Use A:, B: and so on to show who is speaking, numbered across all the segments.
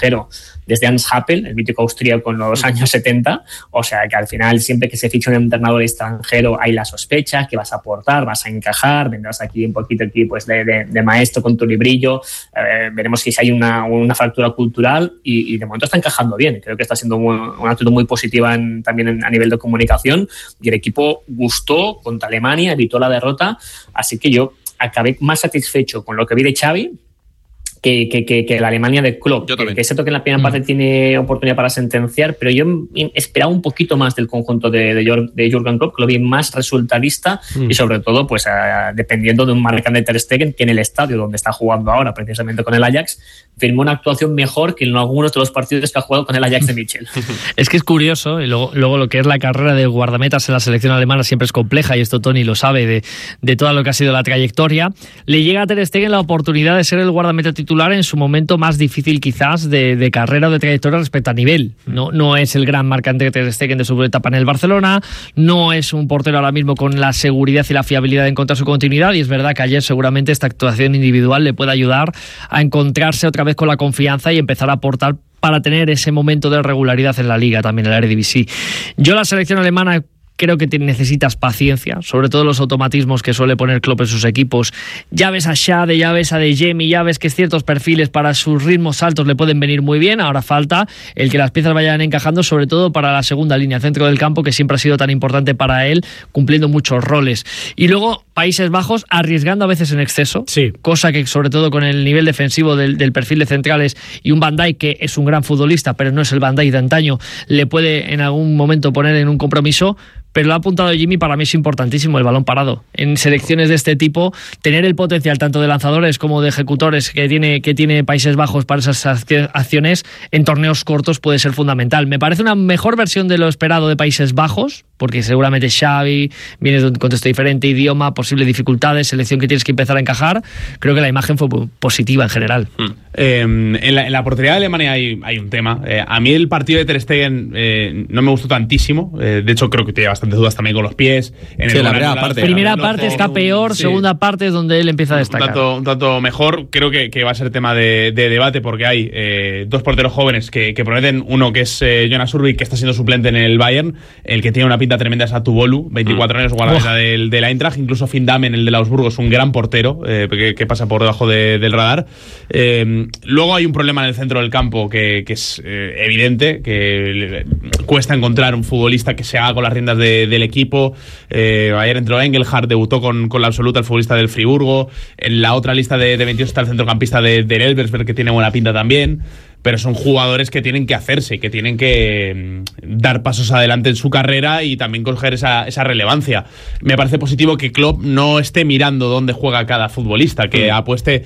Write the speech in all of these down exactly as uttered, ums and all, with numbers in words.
A: extranjero desde Hans Happel, el mítico austríaco en los años setenta, o sea que al final siempre que se ficha un entrenador extranjero hay la sospecha que vas a aportar, vas a encajar, vendrás aquí un poquito aquí pues de, de, de maestro con tu librillo, eh, veremos si hay una, una fractura cultural y, y de momento está encajando bien, creo que está siendo muy, una actitud muy positiva en, también en, a nivel de comunicación y el equipo gustó contra Alemania, evitó la derrota, así que yo acabé más satisfecho con lo que vi de Xavi Que, que, que, que la Alemania de Klopp, que, que es cierto que en la primera mm. parte tiene oportunidad para sentenciar, pero yo esperaba un poquito más del conjunto de, de, Jor, de Jürgen Klopp, que lo vi más resultadista mm. y sobre todo pues a, dependiendo de un marcante de Ter Stegen, que en el estadio donde está jugando ahora, precisamente con el Ajax, firmó una actuación mejor que en algunos de los partidos que ha jugado con el Ajax de Michel.
B: Es que es curioso, y luego, luego lo que es la carrera de guardametas en la selección alemana siempre es compleja, y esto Tony lo sabe, de, de todo lo que ha sido la trayectoria. Le llega a Ter Stegen la oportunidad de ser el guardameta titular en su momento más difícil quizás de, de carrera o de trayectoria respecto a nivel. No, no es el gran marcante de Ter Stegen de su etapa en el Barcelona, no es un portero ahora mismo con la seguridad y la fiabilidad de encontrar su continuidad, y es verdad que ayer seguramente esta actuación individual le puede ayudar a encontrarse otra vez con la confianza y empezar a aportar para tener ese momento de regularidad en la Liga, también en la Eredivisie. Yo la selección alemana creo que te necesitas paciencia, sobre todo los automatismos que suele poner Klopp en sus equipos. Ya ves a Schade, ya ves a De Jemi, ya ves que ciertos perfiles para sus ritmos altos le pueden venir muy bien. Ahora falta el que las piezas vayan encajando, sobre todo para la segunda línea, centro del campo, que siempre ha sido tan importante para él, cumpliendo muchos roles. Y luego Países Bajos arriesgando a veces en exceso,
C: sí. cosa que sobre todo con el nivel defensivo del, del perfil de centrales y un Van Dijk que es un gran futbolista, pero no es el Van Dijk de antaño, le puede en algún momento poner en un compromiso. Pero lo ha apuntado Jimmy, para mí es importantísimo el balón parado. En selecciones de este tipo, tener el potencial tanto de lanzadores como de ejecutores que tiene, que tiene Países Bajos para esas acciones en torneos cortos puede ser fundamental. Me parece una mejor versión de lo esperado de Países Bajos, porque seguramente Xavi viene de un contexto diferente, idioma, posibles dificultades, selección que tienes que empezar a encajar. Creo que la imagen fue positiva en general.
D: Hmm. Eh, en, la, en la portería de Alemania hay, hay un tema. Eh, a mí el partido de Ter Stegen eh, no me gustó tantísimo. Eh, de hecho, creo que tiene bastantes dudas también con los pies. En
B: sí,
D: el
B: la primera parte. Primera parte está peor, sí. Segunda parte es donde él empieza a destacar.
D: Un tanto, un tanto mejor. Creo que, que va a ser tema de, de debate porque hay eh, dos porteros jóvenes que, que prometen. Uno que es eh, Jonas Urbik, que está siendo suplente en el Bayern. El que tiene una pinta tremenda es Atubolu, veinticuatro mm. años, guardameta del, del Eintracht. Incluso Finn Damen, el de Augsburgo, es un gran portero eh, que, que pasa por debajo de, del radar. Eh, luego hay un problema en el centro del campo que, que es eh, evidente, que cuesta encontrar un futbolista que se haga con las riendas de, del equipo. Eh, ayer entró Engelhardt, debutó con, con la absoluta, el futbolista del Friburgo. En la otra lista de, de veintiocho está el centrocampista de, de Elversberg, que tiene buena pinta también. Pero son jugadores que tienen que hacerse, que tienen que dar pasos adelante en su carrera y también coger esa, esa relevancia. Me parece positivo que Klopp no esté mirando dónde juega cada futbolista, que apueste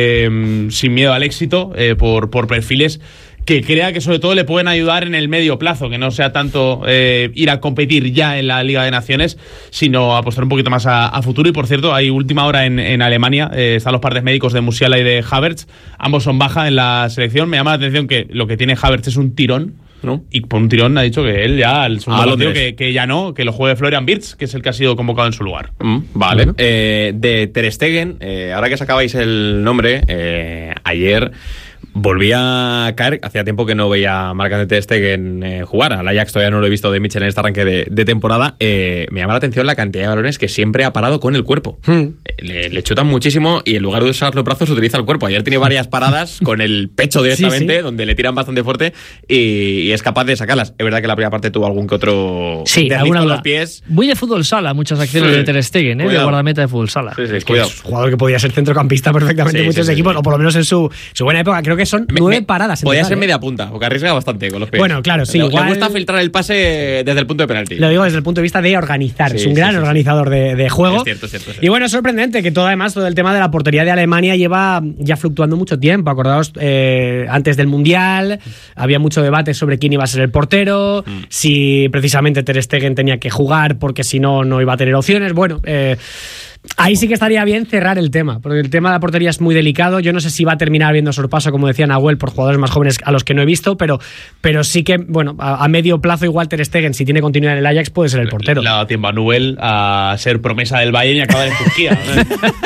D: eh, sin miedo al éxito eh, por, por perfiles que crea que sobre todo le pueden ayudar en el medio plazo, que no sea tanto eh, ir a competir ya en la Liga de Naciones, sino apostar un poquito más a, a futuro. Y por cierto, hay última hora en, en Alemania, eh, están los partes médicos de Musiala y de Havertz, ambos son baja en la selección. Me llama la atención que lo que tiene Havertz es un tirón, ¿no? Y por un tirón ha dicho que él ya, el segundo ah, partido, que, que ya no, que lo juegue Florian Wirtz, que es el que ha sido convocado en su lugar.
E: Mm, vale. Uh-huh. Eh, de Ter Stegen, eh, ahora que sacabais el nombre, eh, ayer volví a caer, hacía tiempo que no veía marcas de Ter Stegen eh, jugar, al Ajax todavía no lo he visto de Michel en este arranque de, de temporada. Eh, me llama la atención la cantidad de balones que siempre ha parado con el cuerpo. Hmm. Eh, le, le chutan muchísimo y en lugar de usar los brazos utiliza el cuerpo. Ayer tiene varias paradas con el pecho directamente, sí, sí. donde le tiran bastante fuerte y, y es capaz de sacarlas. Es verdad que la primera parte tuvo algún que otro
B: sí,
E: alguna con los pies.
B: Muy de fútbol sala, muchas acciones sí. de Ter Stegen, ¿eh? de guardameta de fútbol sala.
E: Sí, sí,
C: es que es un jugador que podía ser centrocampista perfectamente en sí, muchos sí, equipos, sí. o por lo menos en su, su buena época. Creo que son me, nueve me, paradas.
E: Podía
C: total,
E: ser
C: ¿eh?
E: media punta, porque arriesga bastante con los pies.
C: Bueno, claro, sí.
E: Le,
C: igual...
E: le gusta filtrar el pase desde el punto de penalti.
C: Lo digo desde el punto de vista de organizar. Sí, es un
E: sí,
C: gran
E: sí,
C: organizador
E: sí.
C: De, de juego.
E: Es cierto, es cierto, es cierto.
C: Y bueno, es sorprendente que todo además todo el tema de la portería de Alemania lleva ya fluctuando mucho tiempo. Acordaos, eh, antes del Mundial había mucho debate sobre quién iba a ser el portero, mm. si precisamente Ter Stegen tenía que jugar porque si no, no iba a tener opciones. Bueno, eh... ahí sí que estaría bien cerrar el tema, porque el tema de la portería es muy delicado. Yo no sé si va a terminar viendo sorpaso, como decía Nahuel, por jugadores más jóvenes a los que no he visto, pero, pero sí que, bueno, a, a medio plazo igual Ter Stegen, si tiene continuidad en el Ajax, puede ser el portero.
D: Le ha dado tiempo a Nahuel a ser promesa del Bayern y acabar en Turquía.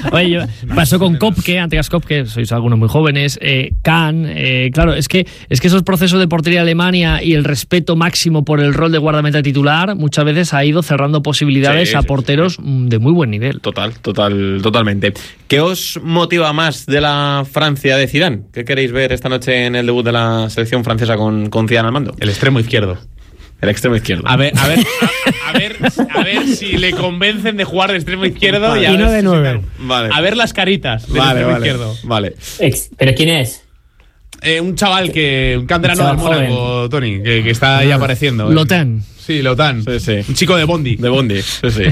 C: Oye, yo, pasó con Kopke, Andreas Kopke, sois algunos muy jóvenes, eh, Kahn, eh, claro, es que, es que esos procesos de portería de Alemania y el respeto máximo por el rol de guardameta titular muchas veces ha ido cerrando posibilidades sí, a porteros sí, sí. de muy buen nivel.
E: Total, total, totalmente. ¿Qué os motiva más de la Francia de Zidane? ¿Qué queréis ver esta noche en el debut de la selección francesa con, con Zidane al mando?
D: El extremo izquierdo.
E: El extremo izquierdo.
D: A ver, a ver, a, a ver, a ver si le convencen de jugar de extremo izquierdo vale. y, a
F: y no
D: ver
F: de
D: si
F: nueve.
D: Vale. A ver las caritas del
E: vale,
D: extremo
E: vale,
D: izquierdo.
E: Vale.
A: ¿Pero quién es?
D: Eh, un chaval que un canterano
A: un
D: del Mónaco, Tony, que, que está ahí apareciendo.
C: Lotan.
D: Sí, Lotan.
E: Sí, sí.
D: Un chico de Bondi.
E: De Bondi, sí, sí.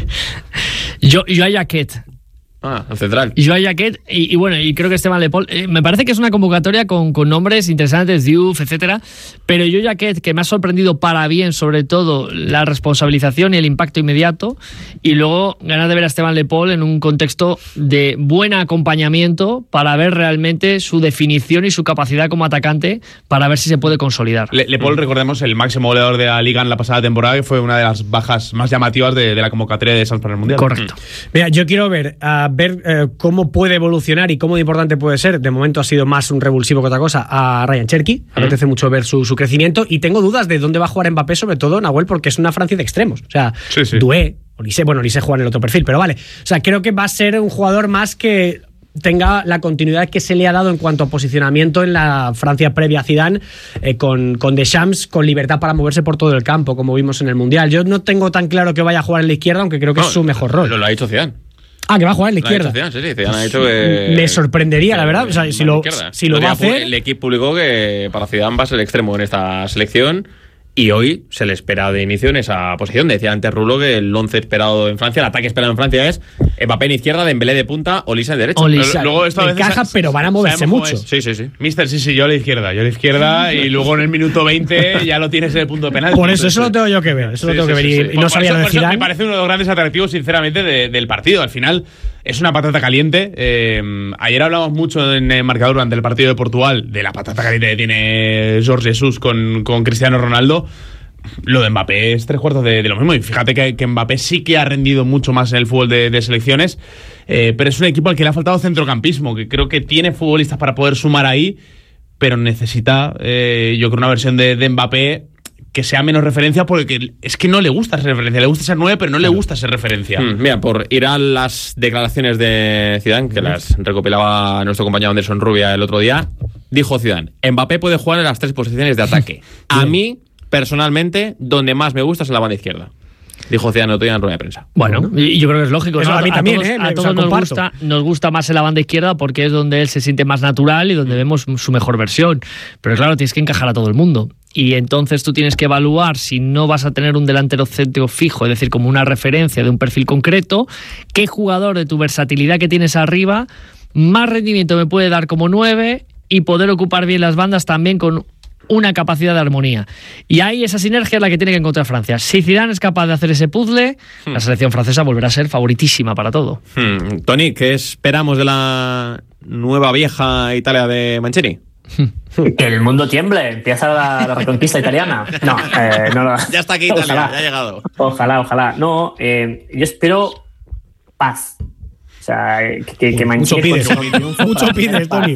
C: Yo, yo a Jaquet.
E: Ah, el central.
C: Joao Jaquet, y, y bueno, y creo que Esteban Lepol, eh, me parece que es una convocatoria con, con nombres interesantes, Diouf, etcétera, pero Joao Jaquet, que me ha sorprendido para bien, sobre todo, la responsabilización y el impacto inmediato, y luego ganas de ver a Esteban Lepol en un contexto de buen acompañamiento para ver realmente su definición y su capacidad como atacante, para ver si se puede consolidar.
D: Le, Lepol, recordemos, el máximo goleador de la Liga en la pasada temporada, que fue una de las bajas más llamativas de, de la convocatoria de Sanz para el Mundial.
C: Correcto.
F: Mira, yo quiero ver a ver eh, cómo puede evolucionar y cómo de importante puede ser. De momento ha sido más un revulsivo que otra cosa a Ryan Cherki. Me apetece mucho ver su, su crecimiento y tengo dudas de dónde va a jugar Mbappé, sobre todo Nahuel, porque es una Francia de extremos. O sea,
D: sí, sí.
F: Doué, Olise, bueno, Olise juega en el otro perfil, pero vale. O sea, creo que va a ser un jugador más que tenga la continuidad que se le ha dado en cuanto a posicionamiento en la Francia previa a Zidane, eh, con, con Deschamps, con libertad para moverse por todo el campo, como vimos en el Mundial. Yo no tengo tan claro que vaya a jugar en la izquierda, aunque creo que
E: no,
F: es su mejor rol.
E: Lo, lo ha dicho Zidane.
F: Ah, que va a jugar en la izquierda.
E: Zidane, sí, sí, Zidane ha dicho que...
F: Me sorprendería, la verdad. O sea, si lo, si lo va a hacer...
E: El equipo publicó que para Zidane va a ser el extremo en esta selección y hoy se le espera de inicio en esa posición. Decía antes Rulo que el once esperado en Francia, el ataque esperado en Francia es Mbappé en izquierda, Dembélé de punta, Olise en derecha.
F: Olise,
D: luego esto a veces
F: encaja, pero van a moverse mucho.
E: Sí, sí, sí.
D: Mister, sí, sí, yo a la izquierda, yo a la izquierda y luego en el minuto veinte ya lo tienes en el punto de penal.
F: Por eso, eso lo tengo yo que ver. Eso
D: sí,
F: lo tengo
D: sí,
F: que ver.
D: Sí,
F: y,
D: sí.
F: y no sabía
D: eso,
F: de Zidane.
D: Me parece uno de los grandes atractivos, sinceramente, de, del partido. Al final es una patata caliente. Eh, ayer hablamos mucho en el marcador durante el partido de Portugal de la patata caliente que tiene Jorge Jesús con, con Cristiano Ronaldo. Lo de Mbappé es tres cuartos de, de lo mismo. Y fíjate que, que Mbappé sí que ha rendido mucho más en el fútbol de, de selecciones, eh, pero es un equipo al que le ha faltado centrocampismo, que creo que tiene futbolistas para poder sumar ahí, pero necesita, eh, yo creo, una versión de, de Mbappé que sea menos referencia, porque es que no le gusta ser referencia. Le gusta ser nueve, pero no le gusta ser referencia.
E: Hmm, mira, por ir a las declaraciones de Zidane, que las recopilaba nuestro compañero Anderson Rubia el otro día, dijo Zidane: Mbappé puede jugar en las tres posiciones de ataque. A mí, personalmente, donde más me gusta es en la banda izquierda. Dijo Zidane el otro día en rueda de prensa.
C: Bueno, y yo creo que es lógico.
F: Eso
C: ¿no?
F: a mí también,
C: todos,
F: ¿eh?
C: a todos
F: o sea,
C: nos, gusta, nos gusta más en la banda izquierda porque es donde él se siente más natural y donde vemos su mejor versión. Pero claro, tienes que encajar a todo el mundo. Y entonces tú tienes que evaluar, si no vas a tener un delantero centro fijo, es decir, como una referencia de un perfil concreto, qué jugador de tu versatilidad que tienes arriba más rendimiento me puede dar como nueve y poder ocupar bien las bandas también con una capacidad de armonía. Y ahí esa sinergia es la que tiene que encontrar Francia. Si Zidane es capaz de hacer ese puzzle, hmm. la selección francesa volverá a ser favoritísima para todo.
E: Hmm. Tony, ¿qué esperamos de la nueva vieja Italia de Mancini?
A: Que el mundo tiemble, empieza la, la reconquista italiana. No, eh, no, no.
E: Ya está aquí Italia, ojalá, ya ha llegado.
A: Ojalá, ojalá. No, eh, yo espero paz. O sea, que, que Mancini...
F: Mucho pides, mucho pides, Tony.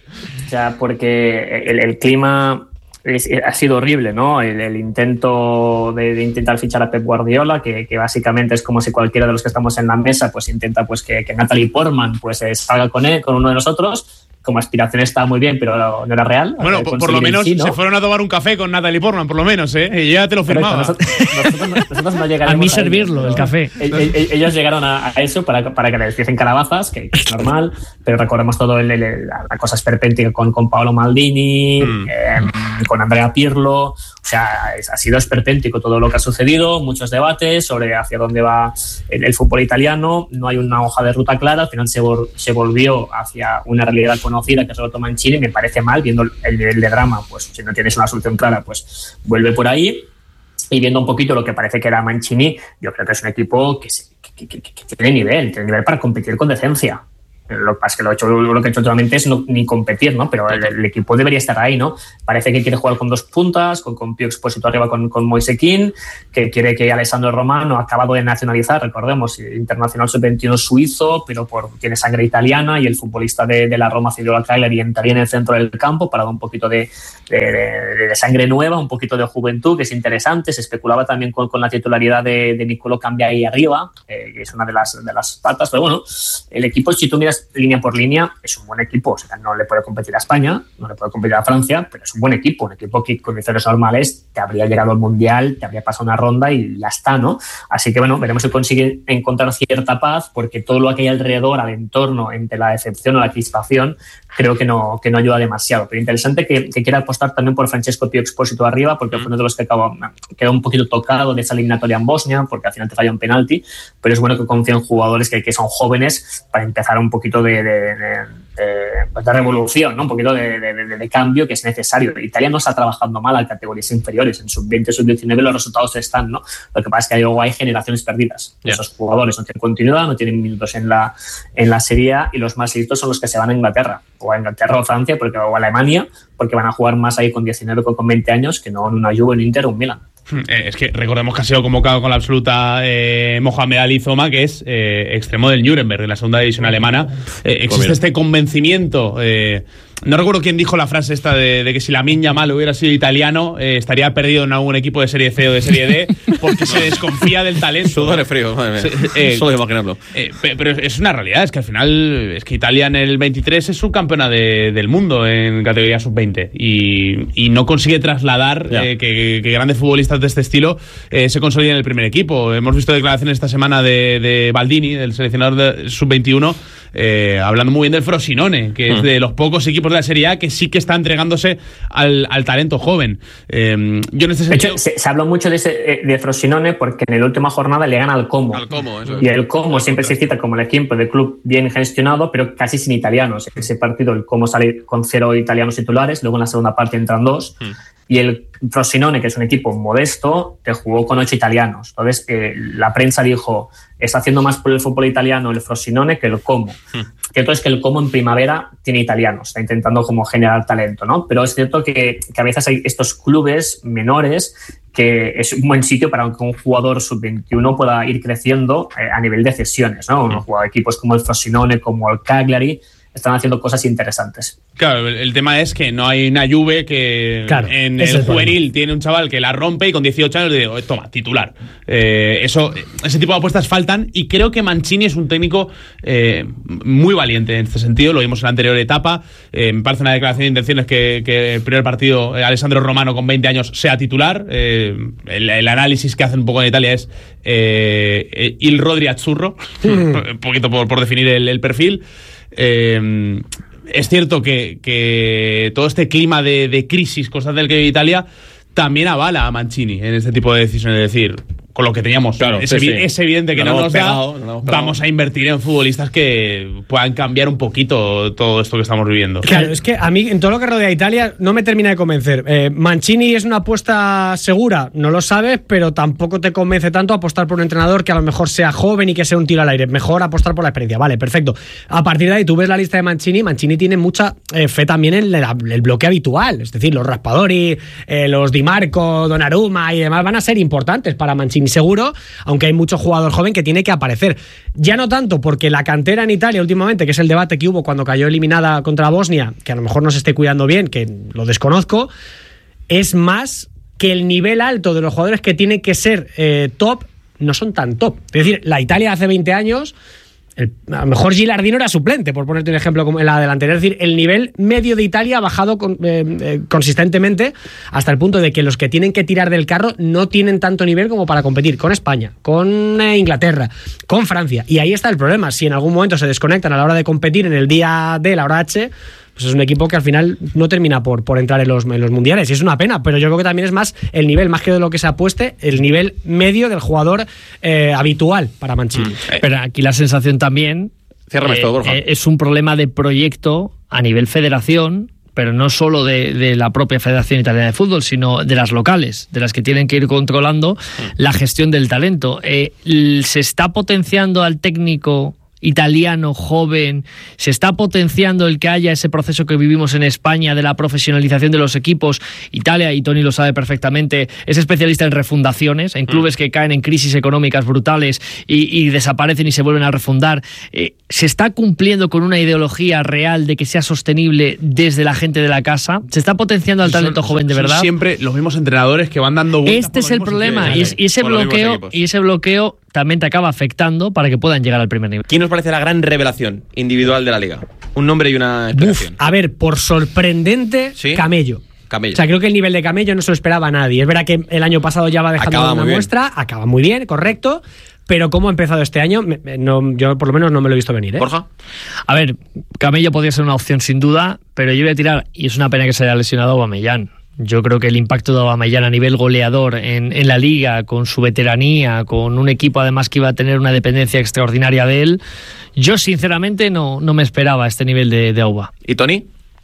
A: O sea, porque el, el clima es, ha sido horrible, ¿no? El, el intento de, de intentar fichar a Pep Guardiola, que, que básicamente es como si cualquiera de los que estamos en la mesa pues intenta pues que, que Natalie Portman pues salga con él, con uno de nosotros. Como aspiración está muy bien, pero no, no era real.
D: Bueno, por, por lo menos sí, ¿no? Se fueron a tomar un café con Natalie Portman, por lo menos, ¿eh? Y ya te lo firmaba.
A: Nosotros, nosotros, nosotros no llegaremos
C: a mí servirlo,
A: a ellos,
C: el café.
A: Ellos llegaron a, a eso para, para que les diesen calabazas, que, que es normal, pero recordemos todo el, el, la, la cosa esperpéntica con, con Paolo Maldini, mm. eh, con Andrea Pirlo. O sea, es, ha sido esperpéntico todo lo que ha sucedido, muchos debates sobre hacia dónde va el, el fútbol italiano. No hay una hoja de ruta clara, al final se, vol, se volvió hacia una realidad conocida que solo toma en Chile. Me parece mal, viendo el nivel de drama, pues si no tienes una solución clara, pues vuelve por ahí. Y viendo un poquito lo que parece que era Mancini, yo creo que es un equipo que, se, que, que, que, que tiene nivel, tiene nivel para competir con decencia. Lo que pasa es que lo, hecho, lo que ha hecho últimamente es no, ni competir, ¿no? Pero el, el equipo debería estar ahí, ¿no? Parece que quiere jugar con dos puntas, con, con Pío Expósito arriba con, con Moise Kean, que quiere que Alessandro Romano ha acabado de nacionalizar, recordemos, internacional sub veintiuno suizo, pero por, tiene sangre italiana, y el futbolista de, de la Roma, Federico Cagliari, entraría en el centro del campo para dar un poquito de, de, de, de sangre nueva, un poquito de juventud, que es interesante. Se especulaba también con, con la titularidad de, de Nicolò Cambiai arriba, eh, que es una de las, de las patas, pero bueno, el equipo, si tú miras línea por línea, es un buen equipo. O sea, no le puede competir a España, no le puede competir a Francia, pero es un buen equipo, un equipo que con condiciones normales te habría llegado al Mundial, te habría pasado una ronda y ya está, ¿no? Así que bueno, veremos si consigue encontrar cierta paz, porque todo lo que hay alrededor, al entorno, entre la decepción o la crispación, creo que no, que no ayuda demasiado. Pero interesante que, que quiera apostar también por Francesco Pío Expósito arriba, porque fue uno de los que acabó, quedó un poquito tocado de esa eliminatoria en Bosnia, porque al final te falla un penalti, pero es bueno que confíe en jugadores que, que son jóvenes para empezar un poquito de, de, de, de, de revolución, ¿no? Un poquito de, de, de, de cambio que es necesario. Italia no está trabajando mal a categorías inferiores, en sub veinte, sub diecinueve los resultados están, ¿no? Lo que pasa es que luego hay generaciones perdidas. Yeah. Esos jugadores no tienen continuidad, no tienen minutos en la, en la Serie A, y los más listos son los que se van a Inglaterra, o a Inglaterra o Francia, porque, o a Alemania, porque van a jugar más ahí con diecinueve o con veinte años que no en una Juve, un Inter o un Milan.
D: Es que recordemos que ha sido convocado con la absoluta eh, Mohamed Ali Zoma, que es eh, extremo del Nuremberg, en la segunda división alemana. Eh, existe este convencimiento. Eh, no recuerdo quién dijo la frase esta de, de que si Lamine Yamal hubiera sido italiano, eh, estaría perdido en algún equipo de Serie C o de Serie D, porque se desconfía del talento.
E: Sudor frío, madre mía. Eh, Solo de imaginarlo.
D: Eh, pero es una realidad, es que al final es que Italia en el veintitrés es subcampeona de, del mundo en categoría sub veinte, y, y no consigue trasladar eh, que, que grandes futbolistas de este estilo eh, se consoliden en el primer equipo. Hemos visto declaraciones esta semana de, de Baldini, del seleccionador de sub veintiuno, eh, hablando muy bien del Frosinone, que mm. es de los pocos equipos de la Serie A que sí que está entregándose al, al talento joven. Eh, yo en este sentido...
A: De hecho, se, se habló mucho de, ese, de Frosinone porque en la última jornada le gana al Como.
E: Al Como, eso es.
A: Y el Como siempre se cita como el equipo del club bien gestionado, pero casi sin italianos. Ese partido el Como sale con cero italianos titulares, luego en la segunda parte entran dos. Mm. Y el Frosinone, que es un equipo modesto, te jugó con ocho italianos. Entonces, eh, la prensa dijo, está haciendo más por el fútbol italiano el Frosinone que el Como. Hmm. Cierto es que el Como en primavera tiene italianos, está intentando como generar talento, ¿no? Pero es cierto que, que a veces hay estos clubes menores que es un buen sitio para que un jugador sub veintiuno pueda ir creciendo eh, a nivel de cesiones, ¿no? Hmm. Unos equipos como el Frosinone, como el Cagliari, están haciendo cosas interesantes.
D: Claro, el tema es que no hay una Juve que claro, en el juvenil problema. Tiene un chaval que la rompe y con dieciocho años le digo, toma, titular. Eh, eso, ese tipo de apuestas faltan, y creo que Mancini es un técnico eh, muy valiente en este sentido. Lo vimos en la anterior etapa. Eh, me parece una declaración de intenciones que, que el primer partido, eh, Alessandro Romano con veinte años sea titular. Eh, el, el análisis que hacen un poco en Italia es eh, il Rodri azzurro, un poquito por, por definir el, el perfil. Eh, es cierto que, que todo este clima de, de crisis constante del que vive Italia también avala a Mancini en este tipo de decisiones. Es decir, con lo que teníamos,
E: claro,
D: es,
E: sí,
D: evi-
E: sí.
D: es evidente que no, no nos
E: pegado,
D: da.
E: no
D: vamos a invertir en futbolistas que puedan cambiar un poquito todo esto que estamos viviendo.
F: Claro, es que a mí en todo lo que rodea a Italia no me termina de convencer. Eh, Mancini es una apuesta segura, no lo sabes, pero tampoco te convence tanto apostar por un entrenador que a lo mejor sea joven y que sea un tiro al aire. Mejor apostar por la experiencia. Vale, perfecto. A partir de ahí tú ves la lista de Mancini. Mancini tiene mucha eh, fe también en el, el bloque habitual, es decir, los Raspadori, eh, los Di Marco, Donnarumma y demás van a ser importantes para Mancini seguro, aunque hay mucho jugador joven que tiene que aparecer. Ya no tanto porque la cantera en Italia últimamente, que es el debate que hubo cuando cayó eliminada contra Bosnia, que a lo mejor no se esté cuidando bien, que lo desconozco, es más que el nivel alto de los jugadores que tienen que ser eh, top no son tan top. Es decir, la Italia hace veinte años, el, a lo mejor Gilardino era suplente, por ponerte un ejemplo como en la delantera. Es decir, el nivel medio de Italia ha bajado con, eh, eh, consistentemente hasta el punto de que los que tienen que tirar del carro no tienen tanto nivel como para competir con España, con eh, Inglaterra, con Francia. Y ahí está el problema. Si en algún momento se desconectan a la hora de competir en el día D, la hora H, pues es un equipo que al final no termina por, por entrar en los, en los mundiales, y es una pena, pero yo creo que también es más el nivel, más que de lo que se apueste, el nivel medio del jugador eh, habitual para Mancini. Mm.
B: Pero aquí la sensación también
E: Ciérrame esto, Borja.
B: eh, es un problema de proyecto a nivel federación, pero no solo de, de la propia Federación Italiana de Fútbol, sino de las locales, de las que tienen que ir controlando mm. la gestión del talento. Eh, ¿Se está potenciando al técnico
C: italiano, joven, se está potenciando el que haya ese proceso que vivimos en España de la profesionalización de los equipos. Italia, y Tony lo sabe perfectamente, es especialista en refundaciones, en clubes que caen en crisis económicas brutales y, y desaparecen y se vuelven a refundar. Eh, ¿Se está cumpliendo con una ideología real de que sea sostenible desde la gente de la casa? ¿Se está potenciando al talento
D: son,
C: joven de
D: son
C: verdad?
D: Siempre los mismos entrenadores que van dando vueltas.
C: Este es el problema, y, es, y ese bloqueo y ese bloqueo también te acaba afectando para que puedan llegar al primer nivel.
E: ¿Quién nos parece la gran revelación individual de la liga? Un nombre y una explicación.
F: Uf, a ver, por sorprendente,
E: ¿Sí?
F: Camello.
E: Camello.
F: O sea, creo que el nivel de Camello no se lo esperaba nadie. Es verdad que el año pasado ya va dejando
E: Acaba
F: una
E: muy
F: muestra,
E: bien.
F: acaba muy bien, correcto, pero cómo ha empezado este año, me- no, yo por lo menos no me lo he visto venir, ¿eh?
E: Borja.
C: A ver, Camello podría ser una opción sin duda, pero yo voy a tirar, y es una pena que se haya lesionado Aubameyang. Yo creo que el impacto de Aubameyang a nivel goleador en, en la liga, con su veteranía, con un equipo además que iba a tener una dependencia extraordinaria de él, yo sinceramente no, no me esperaba este nivel de, de Auba.
E: ¿Y Tony?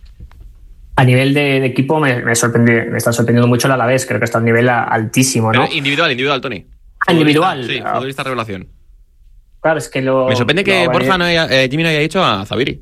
A: A nivel de, de equipo me, me, sorprende, me está sorprendiendo mucho el Alavés, creo que está a un nivel a- altísimo, ¿no?
E: Pero individual, individual, Tony.
A: Ah, individual.
E: Sí,
A: Ah.
E: futbolista revelación.
A: Claro, es que lo...
E: Me sorprende que
A: lo-
E: Borja no haya, eh, Jimmy no haya dicho a Zabiri.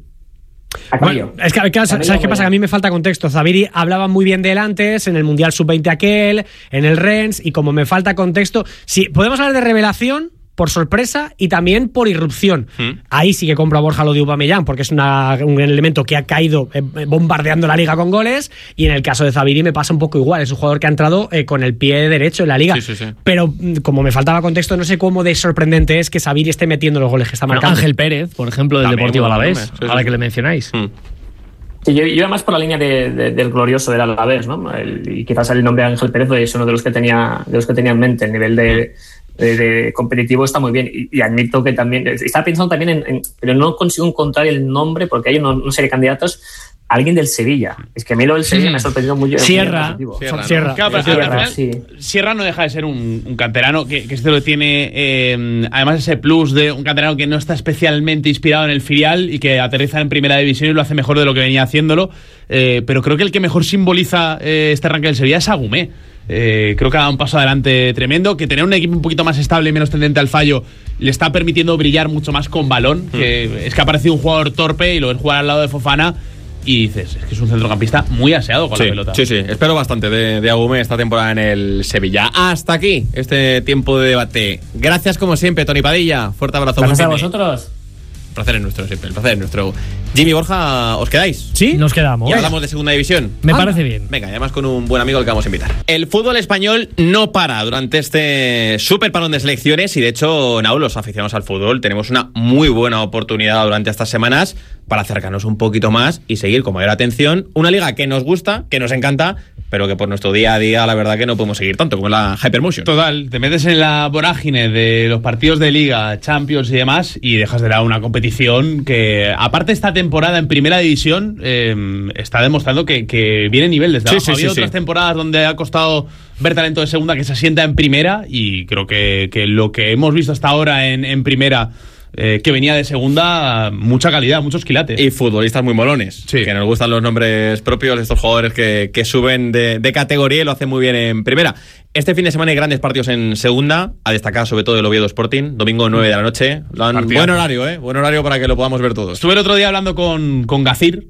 A: a Camello.
F: Bueno, es que, claro, ¿sabes qué pasa? Que a mí me falta contexto. Zabiri hablaba muy bien de él antes, en el Mundial sub veinte aquel, en el Rennes, y como me falta contexto, sí, podemos hablar de revelación por sorpresa y también por irrupción.
E: Hmm.
F: Ahí sí que compro a Borja lo de Aubameyang, porque es una, un elemento que ha caído eh, bombardeando la liga con goles, y en el caso de Zabiri me pasa un poco igual. Es un jugador que ha entrado eh, con el pie derecho en la liga.
E: Sí, sí, sí.
F: Pero mm, como me faltaba contexto, no sé cómo de sorprendente es que Zabiri esté metiendo los goles que está
C: Bueno,
F: marcando.
C: Ángel Pérez, por ejemplo, del
E: También,
C: Deportivo
E: bueno,
C: Alavés,
E: nombre. Sí, sí,
C: ahora
E: sí.
C: que le mencionáis.
E: Hmm.
A: Sí, yo, yo iba más por la línea de, de, del glorioso del Alavés, ¿no? El- y quizás el nombre de Ángel Pérez es uno de los que tenía, de los que tenía en mente. El nivel de, de, de competitivo está muy bien. Y, y admito que también, estaba pensando también en, en- pero no consigo encontrar el nombre porque hay una, una serie de candidatos. Alguien del Sevilla. Es que a mí lo del Sevilla me ha sorprendido mucho.
C: Sierra.
A: Muy positivo.
E: Sierra, ¿no?
F: Sierra.
D: Claro, pero
A: Sí,
D: al
A: verdad,
D: final,
A: sí.
D: Sierra no deja de ser un, un canterano que, que este lo tiene, eh, además ese plus de un canterano que no está especialmente inspirado en el filial y que aterriza en primera división y lo hace mejor de lo que venía haciéndolo. Eh, pero creo que el que mejor simboliza eh, este arranque del Sevilla es Agumé. Eh, creo que ha dado un paso adelante tremendo, que tener un equipo un poquito más estable y menos tendente al fallo le está permitiendo brillar mucho más con balón. Que es que ha aparecido un jugador torpe y lo ves jugar al lado de Fofana y dices, es que es un centrocampista muy aseado con
E: Sí,
D: la pelota.
E: sí, sí. Espero bastante de, de Agumé esta temporada en el Sevilla. Hasta aquí este tiempo de debate. Gracias como siempre, Tony Padilla. Fuerte abrazo.
A: Gracias a
E: buen fin de-
A: vosotros.
E: El placer es nuestro siempre, el placer es nuestro. Jimmy, Borja, ¿os quedáis?
F: ¿Sí?
C: Nos quedamos.
E: Y hablamos de segunda división.
C: Me
F: Ah.
C: parece bien.
E: Venga, y además con un buen amigo al que vamos a invitar. El fútbol español no para durante este súper parón de selecciones y de hecho, Nau, los aficionados al fútbol, tenemos una muy buena oportunidad durante estas semanas para acercarnos un poquito más y seguir con mayor atención una liga que nos gusta, que nos encanta, pero que por nuestro día a día la verdad que no podemos seguir tanto, como la Hypermotion.
D: Total, te metes en la vorágine de los partidos de Liga, Champions y demás y dejas de lado una competición que, aparte esta temporada en Primera División, eh, está demostrando que, que viene nivel desde
E: Sí,
D: abajo.
E: sí,
D: Ha habido
E: sí,
D: otras
E: sí.
D: temporadas donde ha costado ver talento de segunda que se asienta en Primera y creo que, que lo que hemos visto hasta ahora en, en Primera, eh, que venía de segunda, mucha calidad, muchos quilates.
E: Y futbolistas muy molones.
D: Sí.
E: Que nos gustan los nombres propios de estos jugadores que, que suben de, de categoría y lo hacen muy bien en primera. Este fin de semana hay grandes partidos en segunda, a destacar sobre todo el Oviedo Sporting, domingo nueve de la noche. Lo han-
D: Partidazo.
E: buen horario, ¿eh? Buen horario para que lo podamos ver todos.
D: Estuve el otro día hablando con, con Gacir,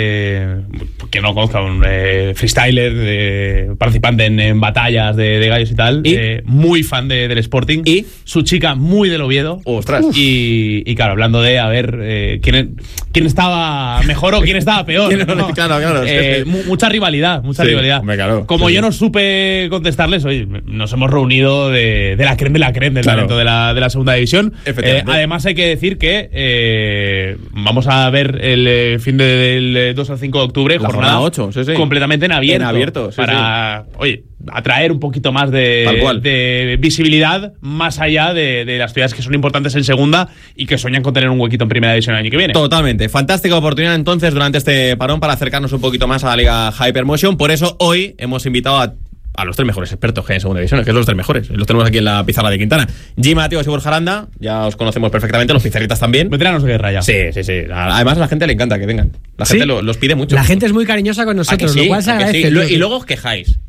D: eh, que no lo conozca, un eh, freestyler, eh, participante en, en batallas de, de gallos y tal,
E: ¿Y?
D: eh, muy fan de- del Sporting.
E: ¿Y?
D: Su chica muy del Oviedo.
E: Ostras.
D: Y, y claro, hablando de, a ver, eh, ¿quién, quién estaba mejor o quién estaba peor.
E: ¿Quién-
D: ¿no?
E: claro, claro, es que
D: Eh,
E: sí.
D: mu- mucha rivalidad, mucha
E: Sí,
D: rivalidad.
E: hombre, claro.
D: Como
E: Sí,
D: yo
E: sí.
D: no supe contestarles, oye, nos hemos reunido de, de la creme de la creme del
E: Claro.
D: talento de la, de la segunda división.
E: Efectivamente.
D: Eh, además hay que decir que eh, vamos a ver el eh, fin de- del eh, dos al cinco de octubre,
E: La
D: jornada
E: jornada ocho, sí, sí.
D: completamente en abierto.
E: En abierto, sí,
D: para, oye, atraer un poquito más de,
E: Tal cual.
D: de visibilidad más allá de, de las ciudades que son importantes en segunda y que sueñan con tener un huequito en primera división el año que viene.
E: Totalmente. Fantástica oportunidad entonces durante este parón para acercarnos un poquito más a la Liga Hypermotion. Por eso hoy hemos invitado a, a los tres mejores expertos que hay en segunda división, que son los tres mejores. Los tenemos aquí en la pizarra de Quintana. Jim Mateos y Borja Aranda, ya os conocemos perfectamente, los pizarritas también.
D: Veteranos de guerra ya.
E: Sí, sí, sí. Además a la gente le encanta que vengan. La
F: ¿Sí?
E: gente lo- los pide mucho.
F: La gente es muy cariñosa con
E: ¿A que
F: nosotros,
E: sí?
F: lo cual se
E: ¿A que sí?
F: agradece.
E: Lo- Y luego os quejáis.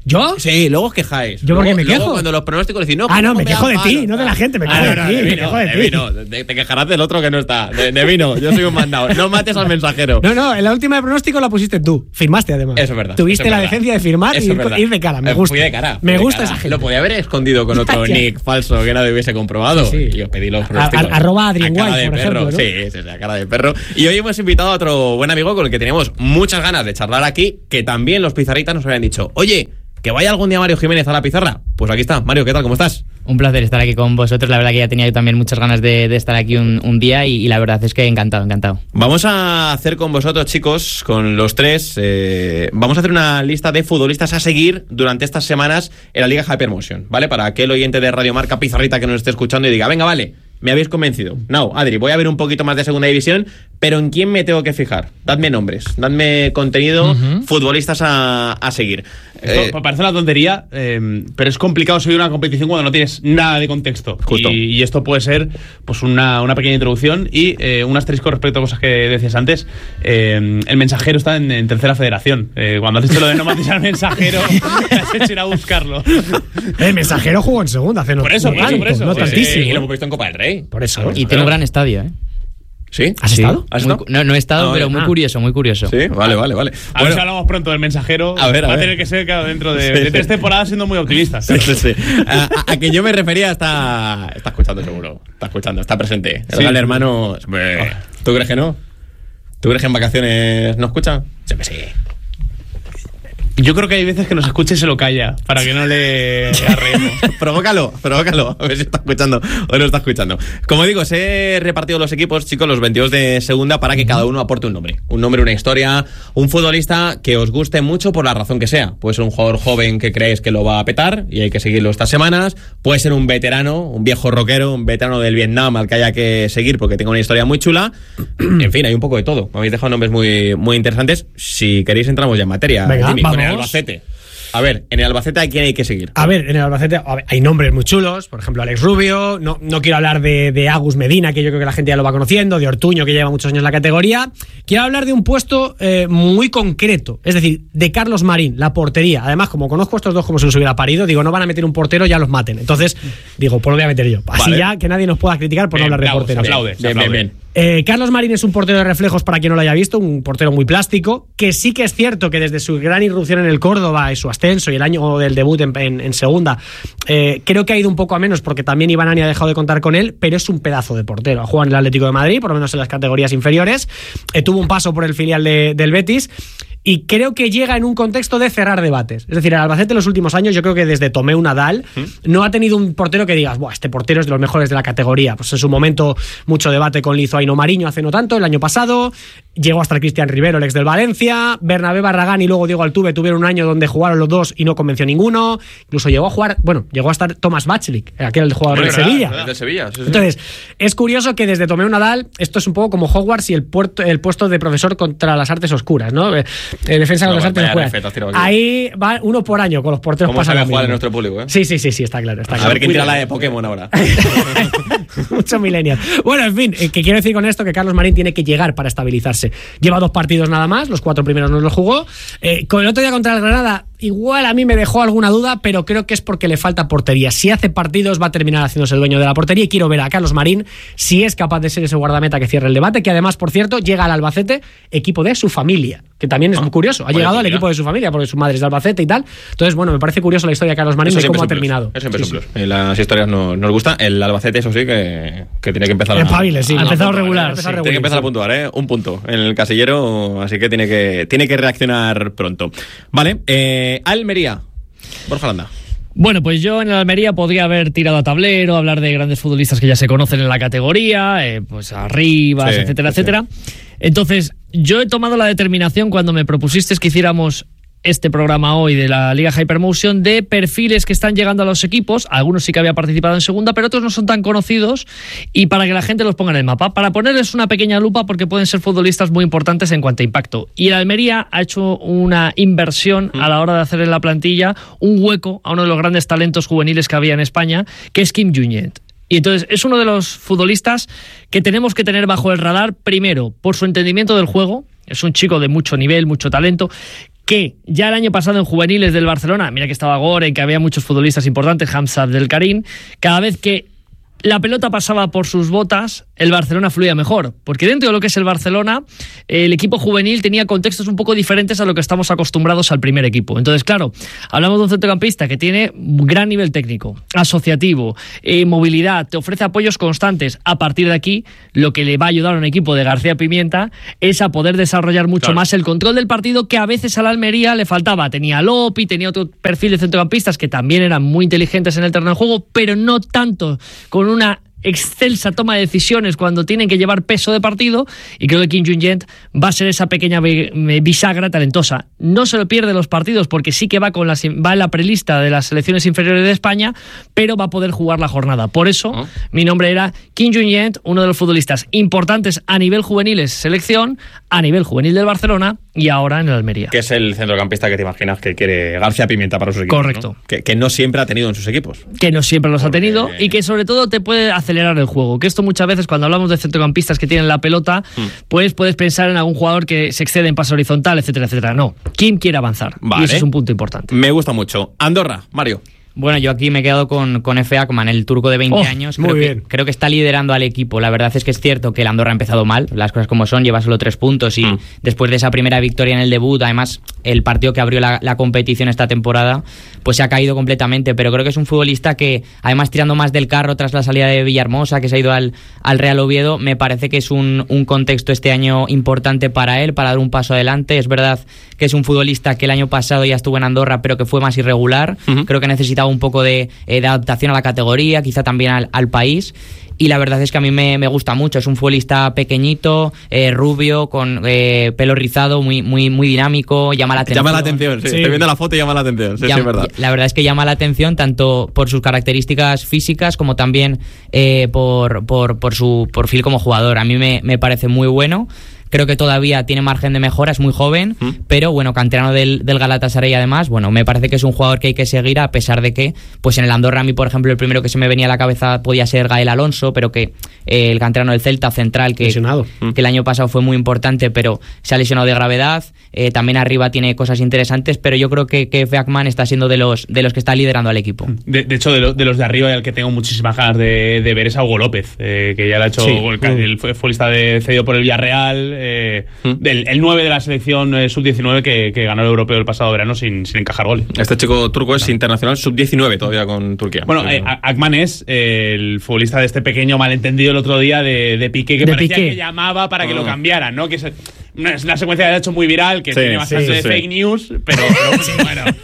F: ¿Yo?
E: Sí, luego os quejáis.
F: ¿Yo por qué me
E: Luego,
F: quejo?
E: cuando los pronósticos decís, no,
F: Ah, no, me
E: da
F: quejo de ti,
E: palo,
F: no de la
E: tal.
F: gente, me quejo
E: Ah,
F: de
E: no, no,
F: ti,
E: de
F: me
E: vino,
F: quejo de
E: de
F: ti.
E: vino. Te, te quejarás del otro que no está. De, de vino, yo soy un mandado. No mates al mensajero.
F: No, no, en la última de pronóstico la pusiste tú. Firmaste además.
E: Eso es verdad.
F: Tuviste
E: eso es
F: la
E: verdad.
F: decencia de firmar y
E: Eso es
F: ir,
E: verdad.
F: ir de cara. Me
E: Eh,
F: gusta.
E: Fui de cara.
F: Me
E: fui de
F: gusta
E: cara.
F: esa gente.
E: Lo podía haber escondido con otro
F: Ya.
E: nick falso que nadie hubiese comprobado.
F: Sí, sí.
E: Y os pedí los
F: A-
E: pronósticos.
F: a- arroba Adrian
E: A cara
F: White,
E: de
F: por
E: perro.
F: ejemplo, ¿no?
E: Sí, sí, sí, a cara de perro. Y hoy hemos invitado a otro buen amigo con el que teníamos muchas ganas de charlar aquí, que también los pizarritas nos habían dicho, oye, que vaya algún día Mario Jiménez a la pizarra. Pues aquí está. Mario, ¿qué tal? ¿Cómo estás?
G: Un placer estar aquí con vosotros. La verdad que ya tenía yo también muchas ganas de, de estar aquí un, un día y, y la verdad es que encantado, encantado.
E: Vamos a hacer con vosotros, chicos, con los tres, eh, vamos a hacer una lista de futbolistas a seguir durante estas semanas en la Liga Hypermotion, ¿vale? Para aquel oyente de Radio Marca Pizarrita que nos esté escuchando y diga, venga, vale, me habéis convencido. No, Adri, voy a ver un poquito más de segunda división, pero ¿en quién me tengo que fijar? Dadme nombres, dadme contenido, uh-huh. futbolistas a, a seguir.
D: Eh, parece una tontería, eh, pero es complicado seguir una competición cuando no tienes nada de contexto.
E: Justo.
D: Y, y esto puede ser pues una, una pequeña introducción y eh, un asterisco respecto a cosas que decías antes. Eh, el Mensajero está en, en tercera federación. Eh, cuando has dicho lo de no mates al Mensajero, has hecho ir a buscarlo.
F: El Mensajero jugó en segunda hace no
D: Por eso, por eso, por eso.
F: No
D: Sí,
F: tantísimo.
E: Y lo hemos visto en Copa del Rey.
F: Por eso.
G: Y tiene un gran estadio, ¿eh?
E: ¿Sí?
F: ¿Has
G: Sí.
F: estado?
E: ¿Has
G: Muy
E: estado?
G: cu- no, no he estado,
E: Ah,
G: pero
E: vale.
G: muy
F: Ah.
G: curioso, muy curioso.
E: Sí, vale, vale, vale.
D: A ver si hablamos pronto del Mensajero.
E: A ver, a
D: Va a
E: ver.
D: tener que ser claro, dentro de,
E: Sí,
D: de
E: sí.
D: tres temporadas siendo muy optimistas.
E: Sí, sí, sí. A, a- a que yo me refería está está escuchando seguro. Está escuchando, está presente. El
D: Sí.
E: gran hermano. Hombre, ¿tú crees que no? ¿Tú crees que en vacaciones no escucha? Sí, que sí.
D: Yo creo que hay veces que nos escucha y se lo calla para que no le arreemos.
E: provócalo, provócalo. A ver si está escuchando o no está escuchando. Como digo, se he repartido los equipos, chicos, los veintidós de segunda, para que cada uno aporte un nombre. Un nombre, una historia, un futbolista que os guste mucho por la razón que sea. Puede ser un jugador joven que creéis que lo va a petar y hay que seguirlo estas semanas. Puede ser un veterano, un viejo rockero, un veterano del Vietnam al que haya que seguir porque tenga una historia muy chula. En fin, hay un poco de todo. Me habéis dejado nombres muy, muy interesantes. Si queréis entramos ya en materia.
F: Venga,
E: Jimmy, con el
F: vamos.
E: Albacete. A ver, en el Albacete, ¿a quién hay que seguir?
F: A ver, en el Albacete a ver, hay nombres muy chulos, por ejemplo Alex Rubio, no, no quiero hablar de, de Agus Medina, que yo creo que la gente ya lo va conociendo, de Ortuño, que lleva muchos años en la categoría. Quiero hablar de un puesto eh, muy concreto, es decir, de Carlos Marín, la portería. Además, como conozco a estos dos como si los hubiera parido, digo, no van a meter un portero, ya los maten. Entonces, digo, pues lo voy a meter yo. Así
E: Vale.
F: ya que nadie nos pueda criticar por no
D: Bien,
F: hablar de
D: bravo,
F: porteros.
D: se aplaude, se
E: Bien, bien,
D: aplaude.
E: bien.
F: Eh, Carlos Marín es un portero de reflejos para quien no lo haya visto, un portero muy plástico, que sí que es cierto que desde su gran irrupción en el Córdoba y su ascenso y el año del debut en, en, en segunda, eh, creo que ha ido un poco a menos porque también Iván Ani ha dejado de contar con él, pero es un pedazo de portero. Ha jugado en el Atlético de Madrid, por lo menos en las categorías inferiores, eh, tuvo un paso por el filial de, del Betis. Y creo que llega en un contexto de cerrar debates. Es decir, el Albacete en los últimos años, yo creo que desde Tomeu Nadal, ¿Mm? no ha tenido un portero que digas, buah, este portero es de los mejores de la categoría. Pues en su momento, mucho debate con Lizoaino Mariño hace no tanto, el año pasado. Llegó hasta el Cristian Rivero, el ex del Valencia. Bernabé Barragán y luego Diego Altuve tuvieron un año donde jugaron los dos y no convenció ninguno. Incluso llegó a jugar, bueno, llegó a estar Tomás Bachlik, aquel jugador
E: Bueno,
F: de
E: verdad,
F: Sevilla.
E: verdad. De Sevilla, sí, sí.
F: Entonces, es curioso que desde Tomeu Nadal, esto es un poco como Hogwarts y el, puerto, el puesto de profesor contra las artes oscuras, ¿no? Eh, defensa
E: No,
F: contra las artes
E: vaya
F: oscuras.
E: refeta has tirado aquí.
F: Ahí va uno por año con los porteros
E: ¿Cómo
F: pasando.
E: sabe jugar en nuestro público, eh?
F: Sí, sí, sí, sí, está claro. Está
E: A
F: claro.
E: ver quién tira la
F: Cuidado.
E: de Pokémon ahora.
F: Mucho millennial. Bueno, en fin, eh, que quiero decir con esto que Carlos Marín tiene que llegar para estabilizarse. Lleva dos partidos nada más, los cuatro primeros no los jugó. Eh, con el otro día contra el Granada, igual a mí me dejó alguna duda, pero creo que es porque le falta portería. Si hace partidos va a terminar haciéndose el dueño de la portería y quiero ver a Carlos Marín si es capaz de ser ese guardameta que cierre el debate, que además, por cierto, llega al Albacete, equipo de su familia, que también es muy curioso. Ha
E: Oye,
F: llegado
E: pues
F: al
E: mira.
F: equipo de su familia, porque su madre es de Albacete y tal. Entonces, bueno, me parece curioso la historia de Carlos Marín
E: Eso
F: y
E: siempre
F: cómo ha
E: es un plus.
F: terminado.
E: Eso siempre
F: Sí,
E: es un
F: sí.
E: plus. En las historias no- nos gusta. El Albacete, eso sí, que, que tiene que empezar a...
F: Espabile, sí.
B: Ha
F: Ha
B: empezado
F: puntuar,
B: regular,
F: ha empezado
B: sí.
F: regular,
E: Tiene que empezar a
F: sí.
E: puntuar, ¿eh? Un punto en el casillero, así que tiene que, tiene que reaccionar pronto. Vale, eh, Almería. Borja Landa.
B: Bueno, pues yo en el Almería podría haber tirado a tablero, hablar de grandes futbolistas que ya se conocen en la categoría, eh, pues Arribas,
E: Sí,
B: etcétera,
E: sí, sí.
B: etcétera. Entonces, yo he tomado la determinación cuando me propusiste que hiciéramos este programa hoy de la Liga Hypermotion de perfiles que están llegando a los equipos. Algunos sí que había participado en segunda, pero otros no son tan conocidos, y para que la gente los ponga en el mapa, para ponerles una pequeña lupa porque pueden ser futbolistas muy importantes en cuanto a impacto. Y el Almería ha hecho una inversión a la hora de hacer en la plantilla un hueco a uno de los grandes talentos juveniles que había en España, que es Kim Junyent. Y entonces es uno de los futbolistas que tenemos que tener bajo el radar, primero, por su entendimiento del juego. Es un chico de mucho nivel, mucho talento.
C: que ya el año pasado en juveniles del Barcelona, mira que estaba Gore, que había muchos futbolistas importantes, Hamza Abdelkarim, cada vez que la pelota pasaba por sus botas, el Barcelona fluía mejor, porque dentro de lo que es el Barcelona, el equipo juvenil tenía contextos un poco diferentes a lo que estamos acostumbrados al primer equipo. Entonces, claro, hablamos de un centrocampista que tiene gran nivel técnico, asociativo, eh, movilidad, te ofrece apoyos constantes. A partir de aquí, lo que le va a ayudar a un equipo de García Pimienta es a poder desarrollar mucho claro. más el control del partido, que a veces a la Almería le faltaba. Tenía a Lopi, tenía otro perfil de centrocampistas que también eran muy inteligentes en el terreno de juego, pero no tanto con una excelsa toma de decisiones cuando tienen que llevar peso de partido, y creo que Kim Jung-Yent va a ser esa pequeña bisagra talentosa. No se lo pierde los partidos porque sí que va con las, va en la prelista de las selecciones inferiores de España, pero va a poder jugar la jornada. Por eso ¿Oh? mi nombre era Kim Jung-Yent, uno de los futbolistas importantes a nivel juveniles selección, a nivel juvenil del Barcelona y ahora en el Almería.
E: Que es el centrocampista que te imaginas que quiere García Pimienta para sus equipos.
C: Correcto.
E: ¿no? Que, que no siempre ha tenido en sus equipos.
C: Que no siempre los
E: Porque...
C: ha tenido y que sobre todo te puede acelerar el juego. Que esto muchas veces cuando hablamos de centrocampistas que tienen la pelota, hmm. pues puedes pensar en algún jugador que se excede en paso horizontal, etcétera, etcétera. No. ¿Quién quiere avanzar?
E: Vale.
C: Y ese es un punto importante.
E: Me gusta mucho. Andorra, Mario.
G: Bueno, yo aquí me he quedado con, con Efe Akman, el turco de veinte
C: oh,
G: años.
F: Muy
G: creo
F: bien.
G: Que, creo que está liderando al equipo. La verdad es que es cierto que el Andorra ha empezado mal, las cosas como son, lleva solo tres puntos y mm. después de esa primera victoria en el debut, además el partido que abrió la, la competición esta temporada, pues se ha caído completamente, pero creo que es un futbolista que, además tirando más del carro tras la salida de Villahermosa, que se ha ido al, al Real Oviedo, me parece que es un, un contexto este año importante para él, para dar un paso adelante. Es verdad que es un futbolista que el año pasado ya estuvo en Andorra, pero que fue más irregular. Uh-huh. Creo que necesitaba un poco de de adaptación a la categoría, quizá también al, al país, y la verdad es que a mí me, me gusta mucho. Es un futbolista pequeñito, eh, rubio, con eh, pelo rizado, muy, muy, muy dinámico, llama la atención.
E: Llama la atención, sí.
G: Sí.
E: Estoy viendo la foto y llama la atención, sí,
G: llama,
E: sí, es verdad.
G: La verdad es que llama la atención tanto por sus características físicas como también eh, por, por, por su perfil como jugador. A mí me, me parece muy bueno. Creo que todavía tiene margen de mejora, es muy joven, ¿Mm? pero bueno, canterano del, del Galatasaray además, bueno, me parece que es un jugador que hay que seguir, a pesar de que, pues en el Andorra a mí, por ejemplo, el primero que se me venía a la cabeza podía ser Gael Alonso, pero que eh, el canterano del Celta central, que, que el año pasado fue muy importante, pero se ha lesionado de gravedad, eh, también arriba tiene cosas interesantes, pero yo creo que, que Feakman está siendo de los, de los que está liderando al equipo.
D: De, de hecho, de, lo, de los de arriba, el que tengo muchísimas ganas de, de ver es a Hugo López, eh, que ya le ha hecho, sí. el, el futbolista de, cedido por el Villarreal, Eh, ¿Mm? el, el nueve de la selección eh, sub diecinueve que, que ganó el europeo el pasado verano sin, sin encajar goles.
E: Este chico turco es internacional sub diecinueve todavía con Turquía.
D: Bueno, eh, Akman es eh, el futbolista de este pequeño malentendido el otro día de, de Piqué, que de parecía Piqué. que llamaba para que oh. lo cambiaran, ¿no? Que es, es una secuencia que ha hecho muy viral, que sí, tiene bastante sí, sí. fake news, pero, pero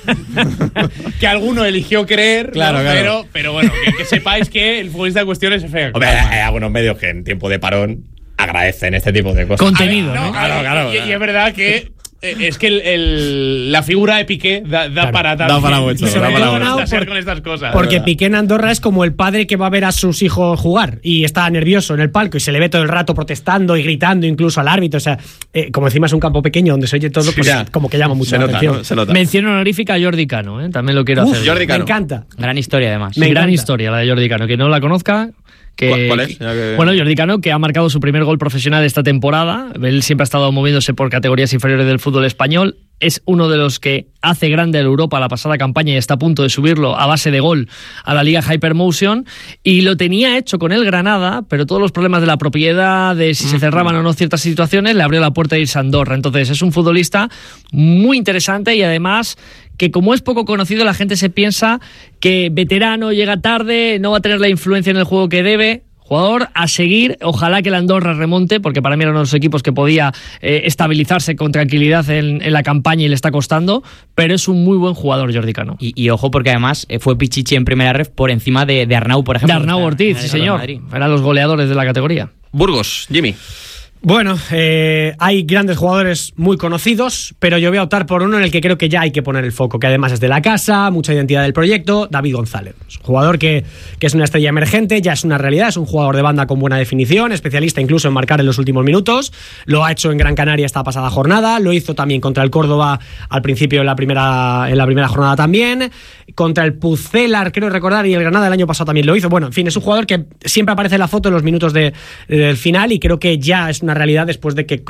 D: bueno, que alguno eligió creer,
E: claro,
D: ¿no?
E: claro.
D: Pero, pero bueno, que, que sepáis que el futbolista en cuestión es Efe Akman.
E: Hombre, hay algunos medios que en tiempo de parón agradecen este tipo de cosas.
C: Contenido,
D: ver, no,
C: ¿no?
D: Claro, claro. Y, y es verdad que eh, es que el, el, la figura de Piqué da, da
E: claro,
D: para
E: da para mucho, da para
F: mucho.
D: Por, con estas cosas.
F: Porque Piqué en Andorra es como el padre que va a ver a sus hijos jugar y está nervioso en el palco y se le ve todo el rato protestando y gritando incluso al árbitro. O sea, eh, como encima es un campo pequeño donde se oye todo, pues sí, como que llama mucho
E: se
F: la
E: nota,
F: atención.
E: ¿no? Se nota.
C: Mención honorífica a Jordi Cano, ¿eh? También lo quiero
F: Uf,
C: hacer.
E: Jordi Cano.
F: Me encanta.
G: Gran historia además.
C: Me gran
F: encanta.
C: historia la de Jordi Cano. Que no la conozca, Que,
E: ¿Cuál es? Que...
C: Bueno, Jordi Cano, que ha marcado su primer gol profesional esta temporada. Él siempre ha estado moviéndose por categorías inferiores del fútbol español. Es uno de los que hace grande a Europa la pasada campaña y está a punto de subirlo a base de gol a la Liga Hypermotion. Y lo tenía hecho con el Granada, pero todos los problemas de la propiedad, de si se cerraban o no ciertas situaciones, le abrió la puerta de irse a Andorra. Entonces es un futbolista muy interesante y además que, como es poco conocido, la gente se piensa que veterano, llega tarde, no va a tener la influencia en el juego que debe. Jugador a seguir, ojalá que el Andorra remonte, porque para mí era uno de los equipos que podía eh, estabilizarse con tranquilidad en, en la campaña y le está costando, pero es un muy buen jugador Jordi Cano.
G: Y, y ojo, porque además eh, fue Pichichi en primera ref por encima de, de Arnau, por ejemplo.
C: De Arnau Ortiz, sí señor, eran los goleadores de la categoría.
E: Burgos, Jimmy.
F: Bueno, eh, hay grandes jugadores muy conocidos, pero yo voy a optar por uno en el que creo que ya hay que poner el foco, que además es de la casa, mucha identidad del proyecto, David González. Es un jugador que, que es una estrella emergente, ya es una realidad, es un jugador de banda con buena definición, especialista incluso en marcar en los últimos minutos, lo ha hecho en Gran Canaria esta pasada jornada, lo hizo también contra el Córdoba al principio en la primera, en la primera jornada también, contra el Pucelar, creo recordar, y el Granada el año pasado también lo hizo. Bueno, en fin, es un jugador que siempre aparece en la foto en los minutos de, del final y creo que ya es una realidad después de que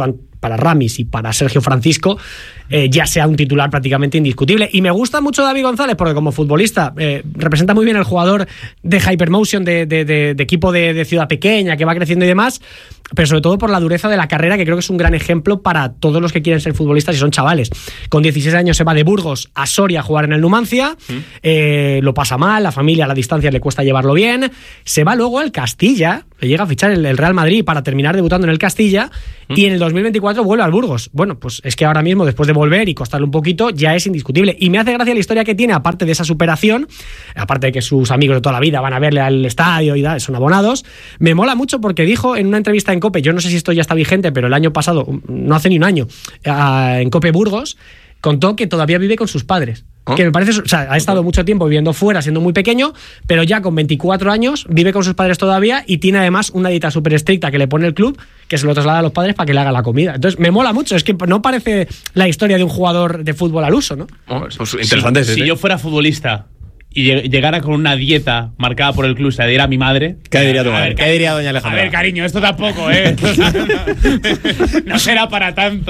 F: para Ramis y para Sergio Francisco, eh, ya sea un titular prácticamente indiscutible. Y me gusta mucho David González porque como futbolista eh, representa muy bien el jugador de Hypermotion, de, de, de, de equipo de, de ciudad pequeña que va creciendo y demás, pero sobre todo por la dureza de la carrera, que creo que es un gran ejemplo para todos los que quieren ser futbolistas y son chavales. Con dieciséis años se va de Burgos a Soria a jugar en el Numancia, ¿Mm? eh, lo pasa mal, la familia a la distancia le cuesta llevarlo bien, se va luego al Castilla, le llega a fichar el, el Real Madrid para terminar debutando en el Castilla, ¿Mm? y en el dos mil veinticuatro vuelve al Burgos. Bueno, pues es que ahora mismo, después de volver y costarle un poquito, ya es indiscutible. Y me hace gracia la historia que tiene, aparte de esa superación, aparte de que sus amigos de toda la vida van a verle al estadio y da, son abonados, me mola mucho porque dijo en una entrevista en COPE, yo no sé si esto ya está vigente, pero el año pasado, no hace ni un año, en COPE Burgos, contó que todavía vive con sus padres. ¿Oh? Que me parece, o sea, ha estado mucho tiempo viviendo fuera, siendo muy pequeño, pero ya con veinticuatro años vive con sus padres todavía y tiene además una dieta súper estricta que le pone el club, que se lo traslada a los padres para que le haga la comida. Entonces me mola mucho, es que no parece la historia de un jugador de fútbol al uso, ¿no?
E: Oh, pues interesante.
D: Si,
E: sí,
D: si yo fuera futbolista y llegara con una dieta marcada por el club, se la diera a mi madre.
E: ¿Qué diría tu madre?
D: Ver,
E: ¿Qué diría doña Alejandra?
D: A ver, cariño, esto tampoco, ¿eh? No será para tanto.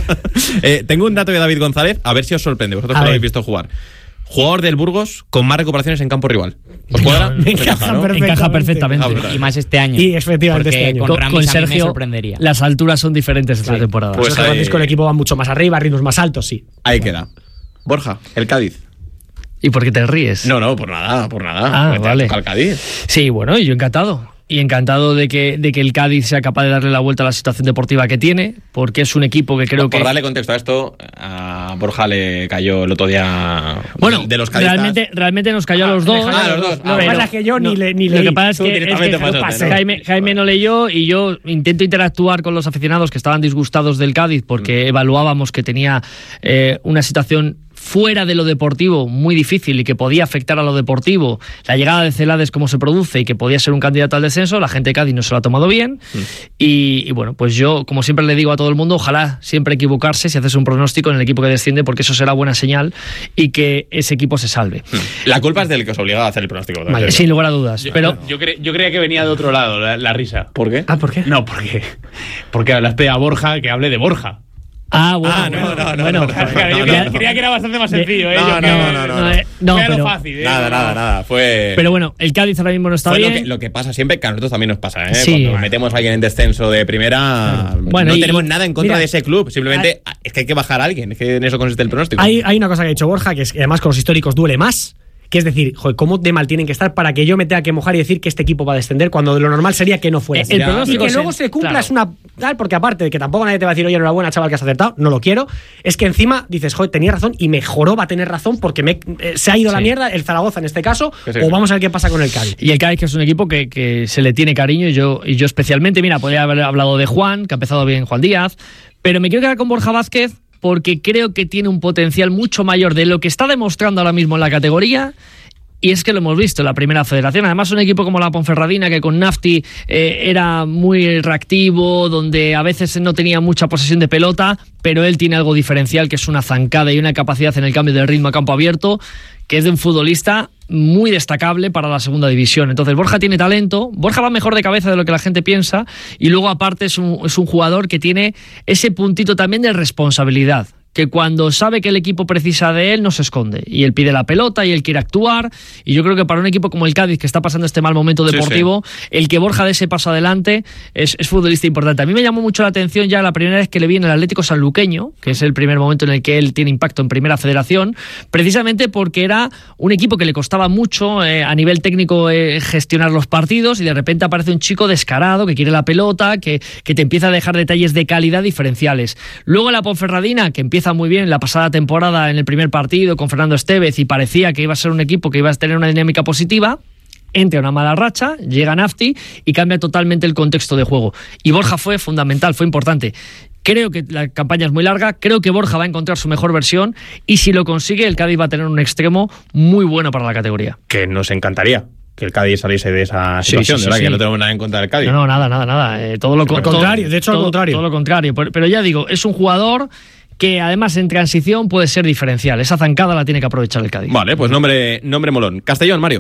E: eh, tengo un dato de David González, a ver si os sorprende. Vosotros que lo habéis visto jugar. Jugador del Burgos con más recuperaciones en campo rival. ¿Os cuadra?
F: Me encaja, ¿no? perfectamente.
B: Encaja perfectamente.
G: Y más este año.
F: Y efectivamente
G: porque
F: este año.
G: Con,
B: Con,
G: Ramis
B: con
G: a mí me
B: Sergio,
G: sorprendería.
B: las alturas son diferentes esta
F: Sí.
B: temporada.
E: Pues
F: Sergio
E: ahí-
F: Francisco, el equipo va mucho más arriba, ritmos más altos, sí.
E: Ahí queda. Borja, el Cádiz.
B: ¿Y por qué te ríes?
E: No, no, por nada, por nada.
B: Ah,
E: Porque te
B: vale.
E: toca el Cádiz.
B: Sí, bueno, y yo encantado. Y encantado de que, de que el Cádiz sea capaz de darle la vuelta a la situación deportiva que tiene, porque es un equipo que creo
E: por,
B: que...
E: Por darle contexto a esto, a Borja le cayó el otro día
B: Bueno,
E: de los cadistas.
B: realmente, realmente nos cayó a los dos.
E: Ah, los dos.
F: Lo que
B: Pero
F: pasa es que yo
B: no,
F: ni, le, ni
B: Lo
F: leí.
B: que pasa es
E: Tú
B: que, es
E: directamente
B: que
E: pasaste, ¿no?
B: Jaime, Jaime no leyó y yo intento interactuar con los aficionados que estaban disgustados del Cádiz porque evaluábamos que tenía eh, una situación fuera de lo deportivo muy difícil y que podía afectar a lo deportivo, la llegada de Celades cómo se produce y que podía ser un candidato al descenso. La gente de Cádiz no se lo ha tomado bien mm. y, y bueno, pues yo como siempre le digo a todo el mundo, ojalá siempre equivocarse si haces un pronóstico en el equipo que desciende, porque eso será buena señal y que ese equipo se salve.
E: Mm. La culpa es del que os obligaba a hacer el pronóstico.
B: Vale, sin lugar a dudas.
D: Yo,
B: pero
D: yo, cre yo creía que venía de otro lado la, la risa.
E: ¿Por qué?
F: Ah, ¿por qué?
D: No, porque porque hablaste a Borja, que hable de Borja.
B: Ah, bueno,
E: Ah, no,
B: bueno,
E: no, no,
B: bueno,
E: no, no,
D: Claro,
E: no,
D: yo
E: no,
D: creía,
E: no.
D: creía que era bastante más sencillo, ¿eh?
E: No,
D: Yo
E: no,
D: que-
E: no, no, no.
B: eh, no,
D: Era lo
B: pero,
D: fácil, ¿eh?
E: Nada, nada, nada. Fue.
B: pero bueno, el Cádiz ahora mismo no está
E: Fue lo
B: bien.
E: que, lo que pasa siempre, que a nosotros también nos pasa, ¿eh?
B: Sí.
E: Cuando metemos a alguien en descenso de primera,
B: Bueno,
E: no
B: y-
E: tenemos nada en contra
F: mira,
E: de ese club. Simplemente es que hay que bajar a alguien. Es que en eso consiste el pronóstico.
F: Hay, hay una cosa que ha dicho Borja, que es que además con los históricos duele más, que es decir, joder, ¿cómo de mal tienen que estar para que yo me tenga que mojar y decir que este equipo va a descender cuando lo normal sería que no fuera así?
B: El
E: Ya,
B: pronóstico
F: Y que
B: es
F: luego
B: en-
F: se cumpla
B: claro.
F: es una tal, porque aparte de que tampoco nadie te va a decir, oye, enhorabuena, chaval, que has acertado, no lo quiero, es que encima dices, joder, tenía razón y mejoró, va a tener razón porque me, eh, se ha ido a la
B: Sí.
F: mierda, el Zaragoza en este caso,
E: Que sí.
F: o vamos a ver qué pasa con el Cádiz.
B: Y el Cádiz, que es un equipo que, que se le tiene cariño, y yo, y yo especialmente, mira, podría haber hablado de Juan, que ha empezado bien Juan Díaz, pero me quiero quedar con Borja Vázquez porque creo que tiene un potencial mucho mayor de lo que está demostrando ahora mismo en la categoría. Y es que lo hemos visto en la primera federación. Además, un equipo como la Ponferradina, que con Nafti eh, era muy reactivo, donde a veces no tenía mucha posesión de pelota, pero él tiene algo diferencial, que es una zancada y una capacidad en el cambio de ritmo a campo abierto, que es de un futbolista muy destacable para la segunda división. Entonces, Borja tiene talento, Borja va mejor de cabeza de lo que la gente piensa, y luego aparte es un, es un jugador que tiene ese puntito también de responsabilidad, que cuando sabe que el equipo precisa de él no se esconde y él pide la pelota y él quiere actuar, y yo creo que para un equipo como el Cádiz, que está pasando este mal momento deportivo, sí, sí. el que Borja dé ese paso adelante es, es futbolista importante. A mí me llamó mucho la atención ya la primera vez que le vi en el Atlético Sanluqueño, que es el primer momento en el que él tiene impacto en Primera Federación, precisamente porque era un equipo que le costaba mucho eh, a nivel técnico eh, gestionar los partidos, y de repente aparece un chico descarado que quiere la pelota, que, que te empieza a dejar detalles de calidad diferenciales. Luego la Ponferradina, que empieza muy bien la pasada temporada en el primer partido con Fernando Estevez y parecía que iba a ser un equipo que iba a tener una dinámica positiva, entra una mala racha, llega Nafti y cambia totalmente el contexto de juego. Y Borja fue fundamental, fue importante. Creo que la campaña es muy larga, creo que Borja va a encontrar su mejor versión, y si lo consigue, el Cádiz va a tener un extremo muy bueno para la categoría.
E: Que nos encantaría que el Cádiz saliese de esa situación,
B: sí, sí,
E: ¿verdad?
B: sí.
E: Que no tenemos nada en contra del Cádiz.
B: No, no, nada, nada, nada. Eh, todo lo
F: Al contrario, de hecho, al
B: todo,
F: contrario.
B: Todo lo contrario. Pero, pero ya digo, es un jugador que además en transición puede ser diferencial. Esa zancada la tiene que aprovechar el Cádiz.
E: Vale, pues nombre, nombre molón. Castellón, Mario.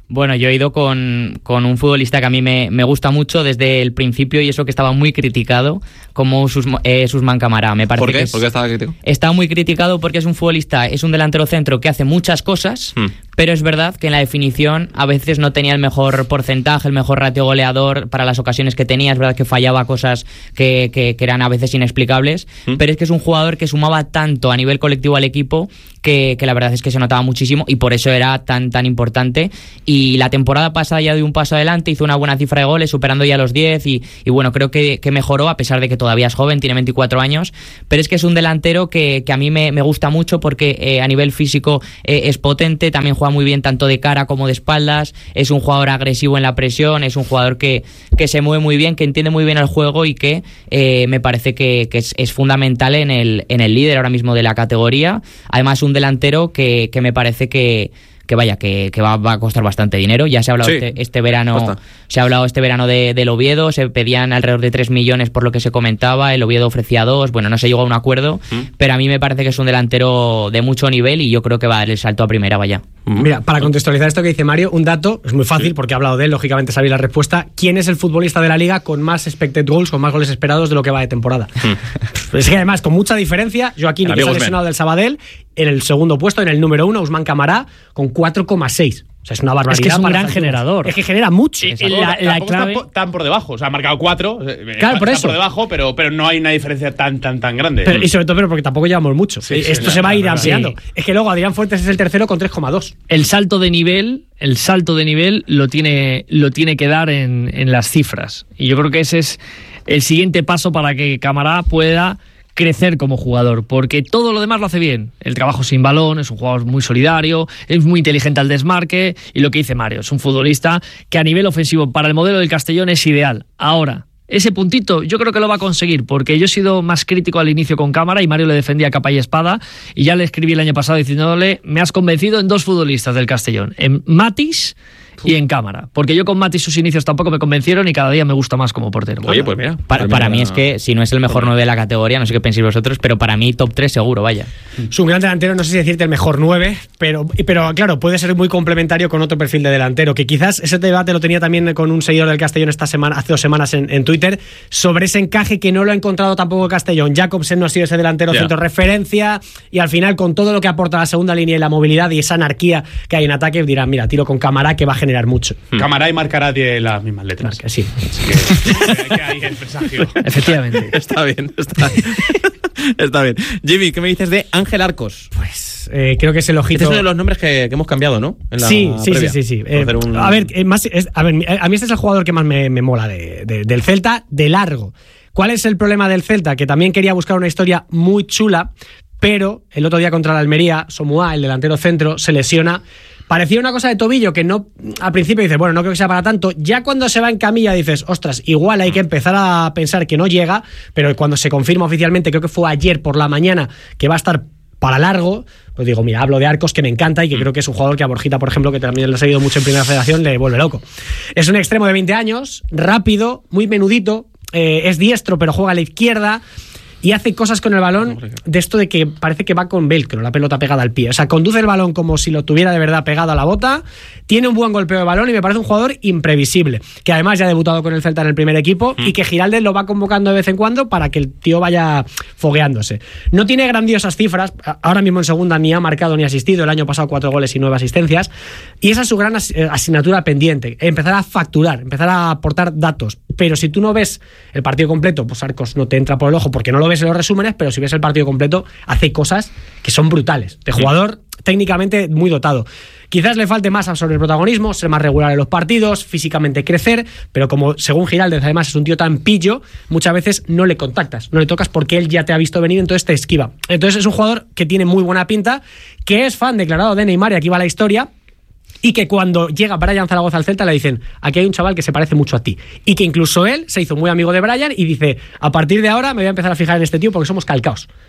G: Bueno, yo he ido con, con un futbolista que a mí me, me gusta mucho desde el principio y eso que estaba muy criticado, como sus, eh, Ousmane Camara. Me parece
E: ¿Por qué?
G: Que es,
E: ¿Por qué estaba crítico?
G: Está muy criticado porque es un futbolista, es un delantero centro que hace muchas cosas, hmm. pero es verdad que en la definición a veces no tenía el mejor porcentaje, el mejor ratio goleador para las ocasiones que tenía. Es verdad que fallaba cosas que, que, que eran a veces inexplicables, hmm. pero es que es un jugador que sumaba tanto a nivel colectivo al equipo que, que la verdad es que se notaba muchísimo y por eso era tan, tan importante. Y la temporada pasada ya dio un paso adelante, hizo una buena cifra de goles, superando ya los diez y, y bueno, creo que, que mejoró a pesar de que todavía es joven, tiene veinticuatro años, pero es que es un delantero que, que a mí me, me gusta mucho porque eh, a nivel físico eh, es potente, también juega muy bien tanto de cara como de espaldas, es un jugador agresivo en la presión, es un jugador que, que se mueve muy bien, que entiende muy bien el juego y que eh, me parece que, que es, es fundamental en el, en el líder ahora mismo de la categoría. Además un delantero que, que me parece que que vaya, que, que va, va a costar bastante dinero. Ya se ha hablado sí, este, este verano basta. se ha hablado este verano de, del Oviedo, se pedían alrededor de tres millones por lo que se comentaba, el Oviedo ofrecía dos, bueno, no se llegó a un acuerdo, ¿Mm? pero a mí me parece que es un delantero de mucho nivel y yo creo que va a dar el salto a primera, vaya.
F: Mira, para contextualizar esto que dice Mario, un dato, es muy fácil sí. porque ha hablado de él, lógicamente sabéis la respuesta. ¿Quién es el futbolista de la liga con más expected goals, con más goles esperados de lo que va de temporada? Mm. Es que además, con mucha diferencia, Joaquín, que se ha lesionado del Sabadell, en el segundo puesto, en el número uno, Ousmane Camara, con cuatro coma seis. O sea, es una barbaridad.
C: Es que es un gran generador.
F: Es que genera mucho.
D: Y, la, la clave... Están, tan por debajo. O sea, ha marcado cuatro.
F: Claro, por eso.
D: por debajo, pero, pero no hay una diferencia tan, tan, tan grande.
F: Pero, y sobre todo, pero porque tampoco llevamos mucho. Sí, sí, Esto sí, se va a ir ampliando. Sí. Es que luego Adrián Fuentes es el tercero con tres coma dos.
C: El salto de nivel, el salto de nivel lo tiene, lo tiene que dar en, en las cifras. Y yo creo que ese es el siguiente paso para que Camara pueda crecer como jugador, porque todo lo demás lo hace bien. El trabajo sin balón, es un jugador muy solidario, es muy inteligente al desmarque y lo que dice Mario, es un futbolista que a nivel ofensivo para el modelo del Castellón es ideal. Ahora, ese puntito yo creo que lo va a conseguir, porque yo he sido más crítico al inicio con Cámara y Mario le defendía capa y espada y ya le escribí el año pasado diciéndole, me has convencido en dos futbolistas del Castellón, en Matis y en Cámara, porque yo con Mati sus inicios tampoco me convencieron y cada día me gusta más como portero.
E: Oye, pues mira.
G: Para,
E: pues
G: para
E: mira,
G: mí es que si no es el mejor nueve de la categoría, no sé qué pensáis vosotros, pero para mí top tres seguro, vaya.
F: Es un gran delantero, no sé si decirte el mejor nueve, pero, pero claro, puede ser muy complementario con otro perfil de delantero, que quizás ese debate lo tenía también con un seguidor del Castellón esta semana, hace dos semanas en, en Twitter, sobre ese encaje que no lo ha encontrado tampoco Castellón. Jacobsen no ha sido ese delantero yeah. centro referencia y al final con todo lo que aporta la segunda línea y la movilidad y esa anarquía que hay en ataque, dirán, mira, tiro con Cámara que va a generar mucho.
D: Hmm. Cámara y Marcará tiene las mismas letras.
F: Marca, sí.
D: Que, que hay el presagio.
C: Efectivamente.
E: Está bien, está bien. Está bien. Jimmy, ¿qué me dices de Ángel Arcos?
F: Pues eh, creo que es el ojito.
E: Este es uno de los nombres que, que hemos cambiado, ¿no? En la
F: sí, sí,
E: previa.
F: sí, sí, sí. Eh,
E: un...
F: A ver, eh, más, es, a ver, a mí este es el jugador que más me, me mola de, de, del Celta, de largo. ¿Cuál es el problema del Celta? Que también quería buscar una historia muy chula, pero el otro día contra la Almería, Somua, el delantero centro, se lesiona. Parecía una cosa de tobillo que no, al principio dices, bueno, no creo que sea para tanto. Ya cuando se va en camilla dices, ostras, igual hay que empezar a pensar que no llega, pero cuando se confirma oficialmente, creo que fue ayer por la mañana, que va a estar para largo, pues digo, mira, hablo de Arcos que me encanta y que creo que es un jugador que a Borjita, por ejemplo, que también lo ha seguido mucho en Primera Federación, le vuelve loco. Es un extremo de veinte años, rápido, muy menudito, eh, es diestro pero juega a la izquierda y hace cosas con el balón de esto de que parece que va con velcro, la pelota pegada al pie. O sea, conduce el balón como si lo tuviera de verdad pegado a la bota, tiene un buen golpeo de balón y me parece un jugador imprevisible, que además ya ha debutado con el Celta en el primer equipo mm. y que Giraldez lo va convocando de vez en cuando para que el tío vaya fogueándose. No tiene grandiosas cifras, ahora mismo en segunda ni ha marcado ni asistido, el año pasado cuatro goles y nueve asistencias, y esa es su gran as- asignatura pendiente, empezar a facturar, empezar a aportar datos. Pero si tú no ves el partido completo, pues Arcos no te entra por el ojo porque no lo ves en los resúmenes, pero si ves el partido completo, hace cosas que son brutales. De jugador técnicamente muy dotado. Quizás le falte más sobre el protagonismo, ser más regular en los partidos, físicamente crecer, pero como según Giraldez además es un tío tan pillo, muchas veces no le contactas, no le tocas porque él ya te ha visto venir, entonces te esquiva. Entonces es un jugador que tiene muy buena pinta, que es fan declarado de Neymar, y aquí va la historia. Y que cuando llega Brian Zaragoza al Celta le dicen, aquí hay un chaval que se parece mucho a ti. Y que incluso él se hizo muy amigo de Brian y dice, a partir de ahora me voy a empezar a fijar en este tío porque somos calcaos.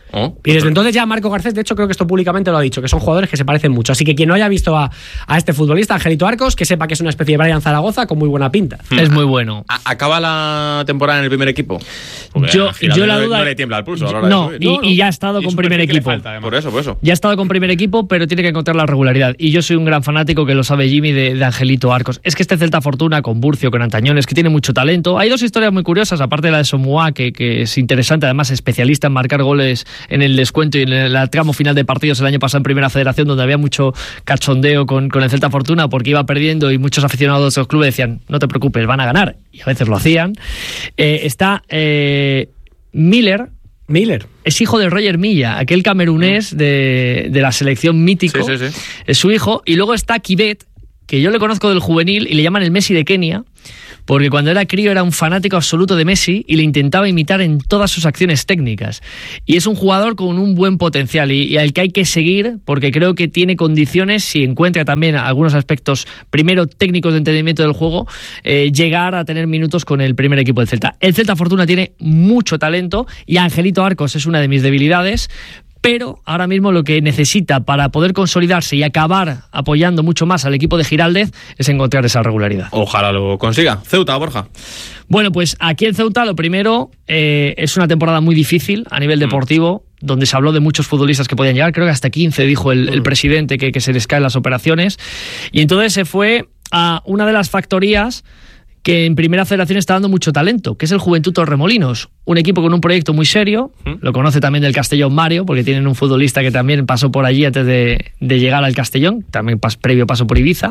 F: Oh, y desde entonces ya Marco Garcés, de hecho creo que esto públicamente lo ha dicho, que son jugadores que se parecen mucho. Así que quien no haya visto a, a este futbolista, Angelito Arcos, que sepa que es una especie de Brian Zaragoza con muy buena pinta.
B: Hmm. Es muy bueno.
E: ¿Acaba la temporada en el primer equipo?
B: Porque yo yo
E: no,
B: la duda...
E: No le tiembla el pulso a la hora
B: no,
E: de
B: y, no, no, y ya ha estado con primer equipo.
E: Falta, por eso, por eso.
B: Ya ha estado con primer equipo, pero tiene que encontrar la regularidad. Y yo soy un gran fanático, que lo sabe Jimmy, de, de Angelito Arcos. Es que este Celta Fortuna, con Burcio, con Antañón, es que tiene mucho talento. Hay dos historias muy curiosas, aparte de la de Somua, que, que es interesante, además especialista en marcar goles en el descuento y en el, el tramo final de partidos el año pasado en Primera Federación, donde había mucho cachondeo con, con el Celta Fortuna porque iba perdiendo y muchos aficionados de otros clubes decían, no te preocupes, van a ganar, y a veces lo hacían. Eh, está eh, Miller.
F: Miller.
B: Es hijo de Roger Milla, aquel camerunés de, de la selección mítico.
E: Sí, sí, sí.
B: Es su hijo. Y luego está Kibet, que yo le conozco del juvenil y le llaman el Messi de Kenia, porque cuando era crío era un fanático absoluto de Messi y le intentaba imitar en todas sus acciones técnicas. Y es un jugador con un buen potencial y, y al que hay que seguir, porque creo que tiene condiciones, si encuentra también algunos aspectos, primero técnicos de entendimiento del juego, eh, llegar a tener minutos con el primer equipo del Celta. El Celta Fortuna tiene mucho talento y Angelito Arcos es una de mis debilidades, pero ahora mismo lo que necesita para poder consolidarse y acabar apoyando mucho más al equipo de Giraldez es encontrar esa regularidad.
E: Ojalá lo consiga. Ceuta, Borja.
B: Bueno, pues aquí en Ceuta lo primero eh, es una temporada muy difícil a nivel deportivo, mm. donde se habló de muchos futbolistas que podían llegar, creo que hasta quince dijo el, mm. el presidente que, que se les caen las operaciones, y entonces se fue a una de las factorías que en Primera Federación está dando mucho talento, que es el Juventud Torremolinos, un equipo con un proyecto muy serio, ¿Mm? Lo conoce también del Castellón Mario, porque tienen un futbolista que también pasó por allí antes de, de llegar al Castellón, también pas, previo paso por Ibiza,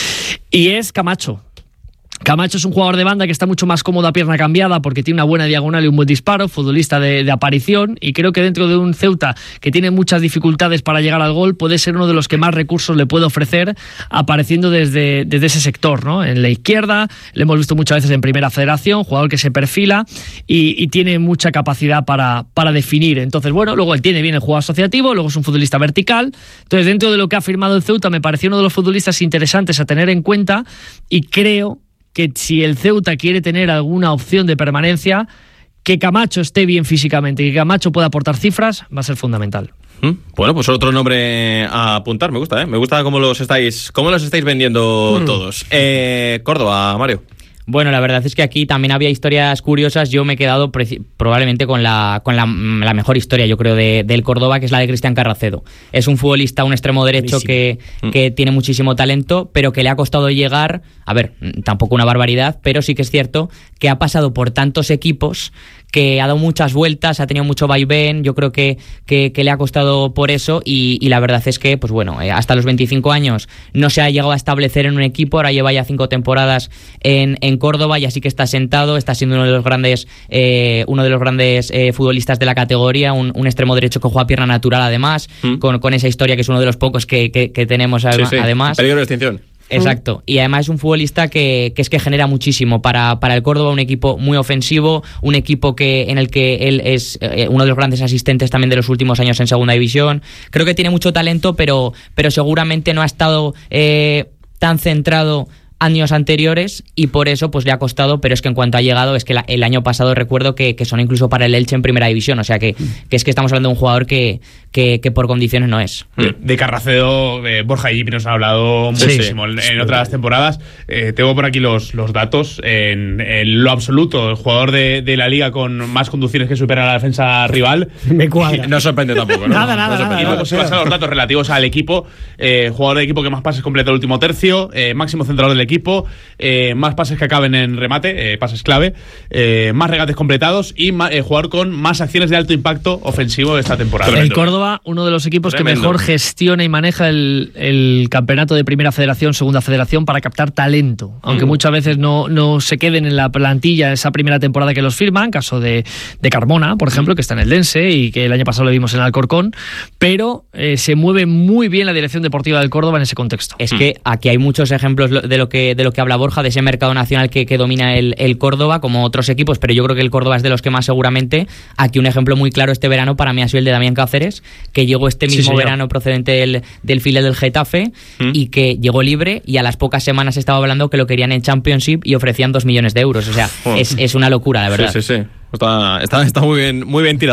B: y es Camacho. Camacho es un jugador de banda que está mucho más cómodo a pierna cambiada porque tiene una buena diagonal y un buen disparo, futbolista de, de aparición, y creo que dentro de un Ceuta que tiene muchas dificultades para llegar al gol puede ser uno de los que más recursos le puede ofrecer apareciendo desde, desde ese sector, ¿no? En la izquierda, le hemos visto muchas veces en Primera Federación, jugador que se perfila y, y tiene mucha capacidad para, para definir. Entonces, bueno, luego él tiene bien el juego asociativo, luego es un futbolista vertical. Entonces, dentro de lo que ha firmado el Ceuta, me pareció uno de los futbolistas interesantes a tener en cuenta, y creo que si el Ceuta quiere tener alguna opción de permanencia, que Camacho esté bien físicamente y que Camacho pueda aportar cifras va a ser fundamental.
E: Bueno, pues otro nombre a apuntar, me gusta, ¿eh? Me gusta cómo los estáis, cómo los estáis vendiendo mm. todos. Eh, Córdoba, Mario.
G: Bueno, la verdad es que aquí también había historias curiosas. Yo me he quedado pre- probablemente con la con la, la mejor historia, yo creo, de, del Córdoba, que es la de Cristian Carracedo. Es un futbolista, un extremo derecho que, que tiene muchísimo talento, pero que le ha costado llegar, a ver, tampoco una barbaridad, pero sí que es cierto que ha pasado por tantos equipos, que ha dado muchas vueltas, ha tenido mucho vaivén, yo creo que, que, que le ha costado por eso, y, y la verdad es que, pues bueno, eh, hasta los veinticinco años no se ha llegado a establecer en un equipo, ahora lleva ya cinco temporadas en, en Córdoba y así que está sentado, está siendo uno de los grandes eh, uno de los grandes eh, futbolistas de la categoría, un, un extremo derecho que juega pierna natural además, mm. con, con esa historia que es uno de los pocos que, que, que tenemos además.
E: Sí, sí.
G: además.
E: Peligro de extinción.
G: Exacto, y además es un futbolista que, que es que genera muchísimo para, para el Córdoba, un equipo muy ofensivo, un equipo que en el que él es eh, uno de los grandes asistentes también de los últimos años en Segunda División. Creo que tiene mucho talento, pero, pero seguramente no ha estado eh, tan centrado años anteriores y por eso pues le ha costado, pero es que en cuanto ha llegado, es que la, el año pasado recuerdo que, que son incluso para el Elche en Primera División, o sea que, que es que estamos hablando de un jugador que, que, que por condiciones no es.
D: De, de Carracedo, eh, Borja Yipi nos ha hablado muchísimo sí, en, en otras temporadas. Eh, tengo por aquí los, los datos. En, en lo absoluto, el jugador de, de la liga con más conducciones que supera la defensa rival.
F: Me cuadra.
E: No sorprende tampoco, ¿no?
F: Nada, nada,
E: no
F: nada.
D: Y luego se pasan los datos relativos al equipo. Eh, jugador de equipo que más pases completa el último tercio, eh, máximo centrador del equipo, eh, más pases que acaben en remate, eh, pases clave, eh, más regates completados y más, eh, jugador con más acciones de alto impacto ofensivo de esta temporada.
B: El Córdoba, uno de los equipos
E: Tremendo.
B: que mejor gestiona y maneja el, el campeonato de Primera Federación, Segunda Federación para captar talento, aunque mm. muchas veces no, no se queden en la plantilla esa primera temporada que los firman, caso de, de Carmona, por ejemplo, mm. que está en el Dense y que el año pasado lo vimos en Alcorcón, pero eh, se mueve muy bien la dirección deportiva del Córdoba en ese contexto.
G: Es mm. que aquí hay muchos ejemplos de lo que, de lo que habla Borja, de ese mercado nacional que, que domina el, el Córdoba, como otros equipos, pero yo creo que el Córdoba es de los que más seguramente. Aquí un ejemplo muy claro este verano para mí ha sido el de Damián Cáceres, que llegó este mismo sí, verano procedente del, del filial del Getafe mm. y que llegó libre y a las pocas semanas estaba hablando que lo querían en Championship y ofrecían dos millones de euros, o sea, oh. es, es una locura, la verdad.
E: Sí, sí, sí. Está, está, está muy bien, muy bien tirado.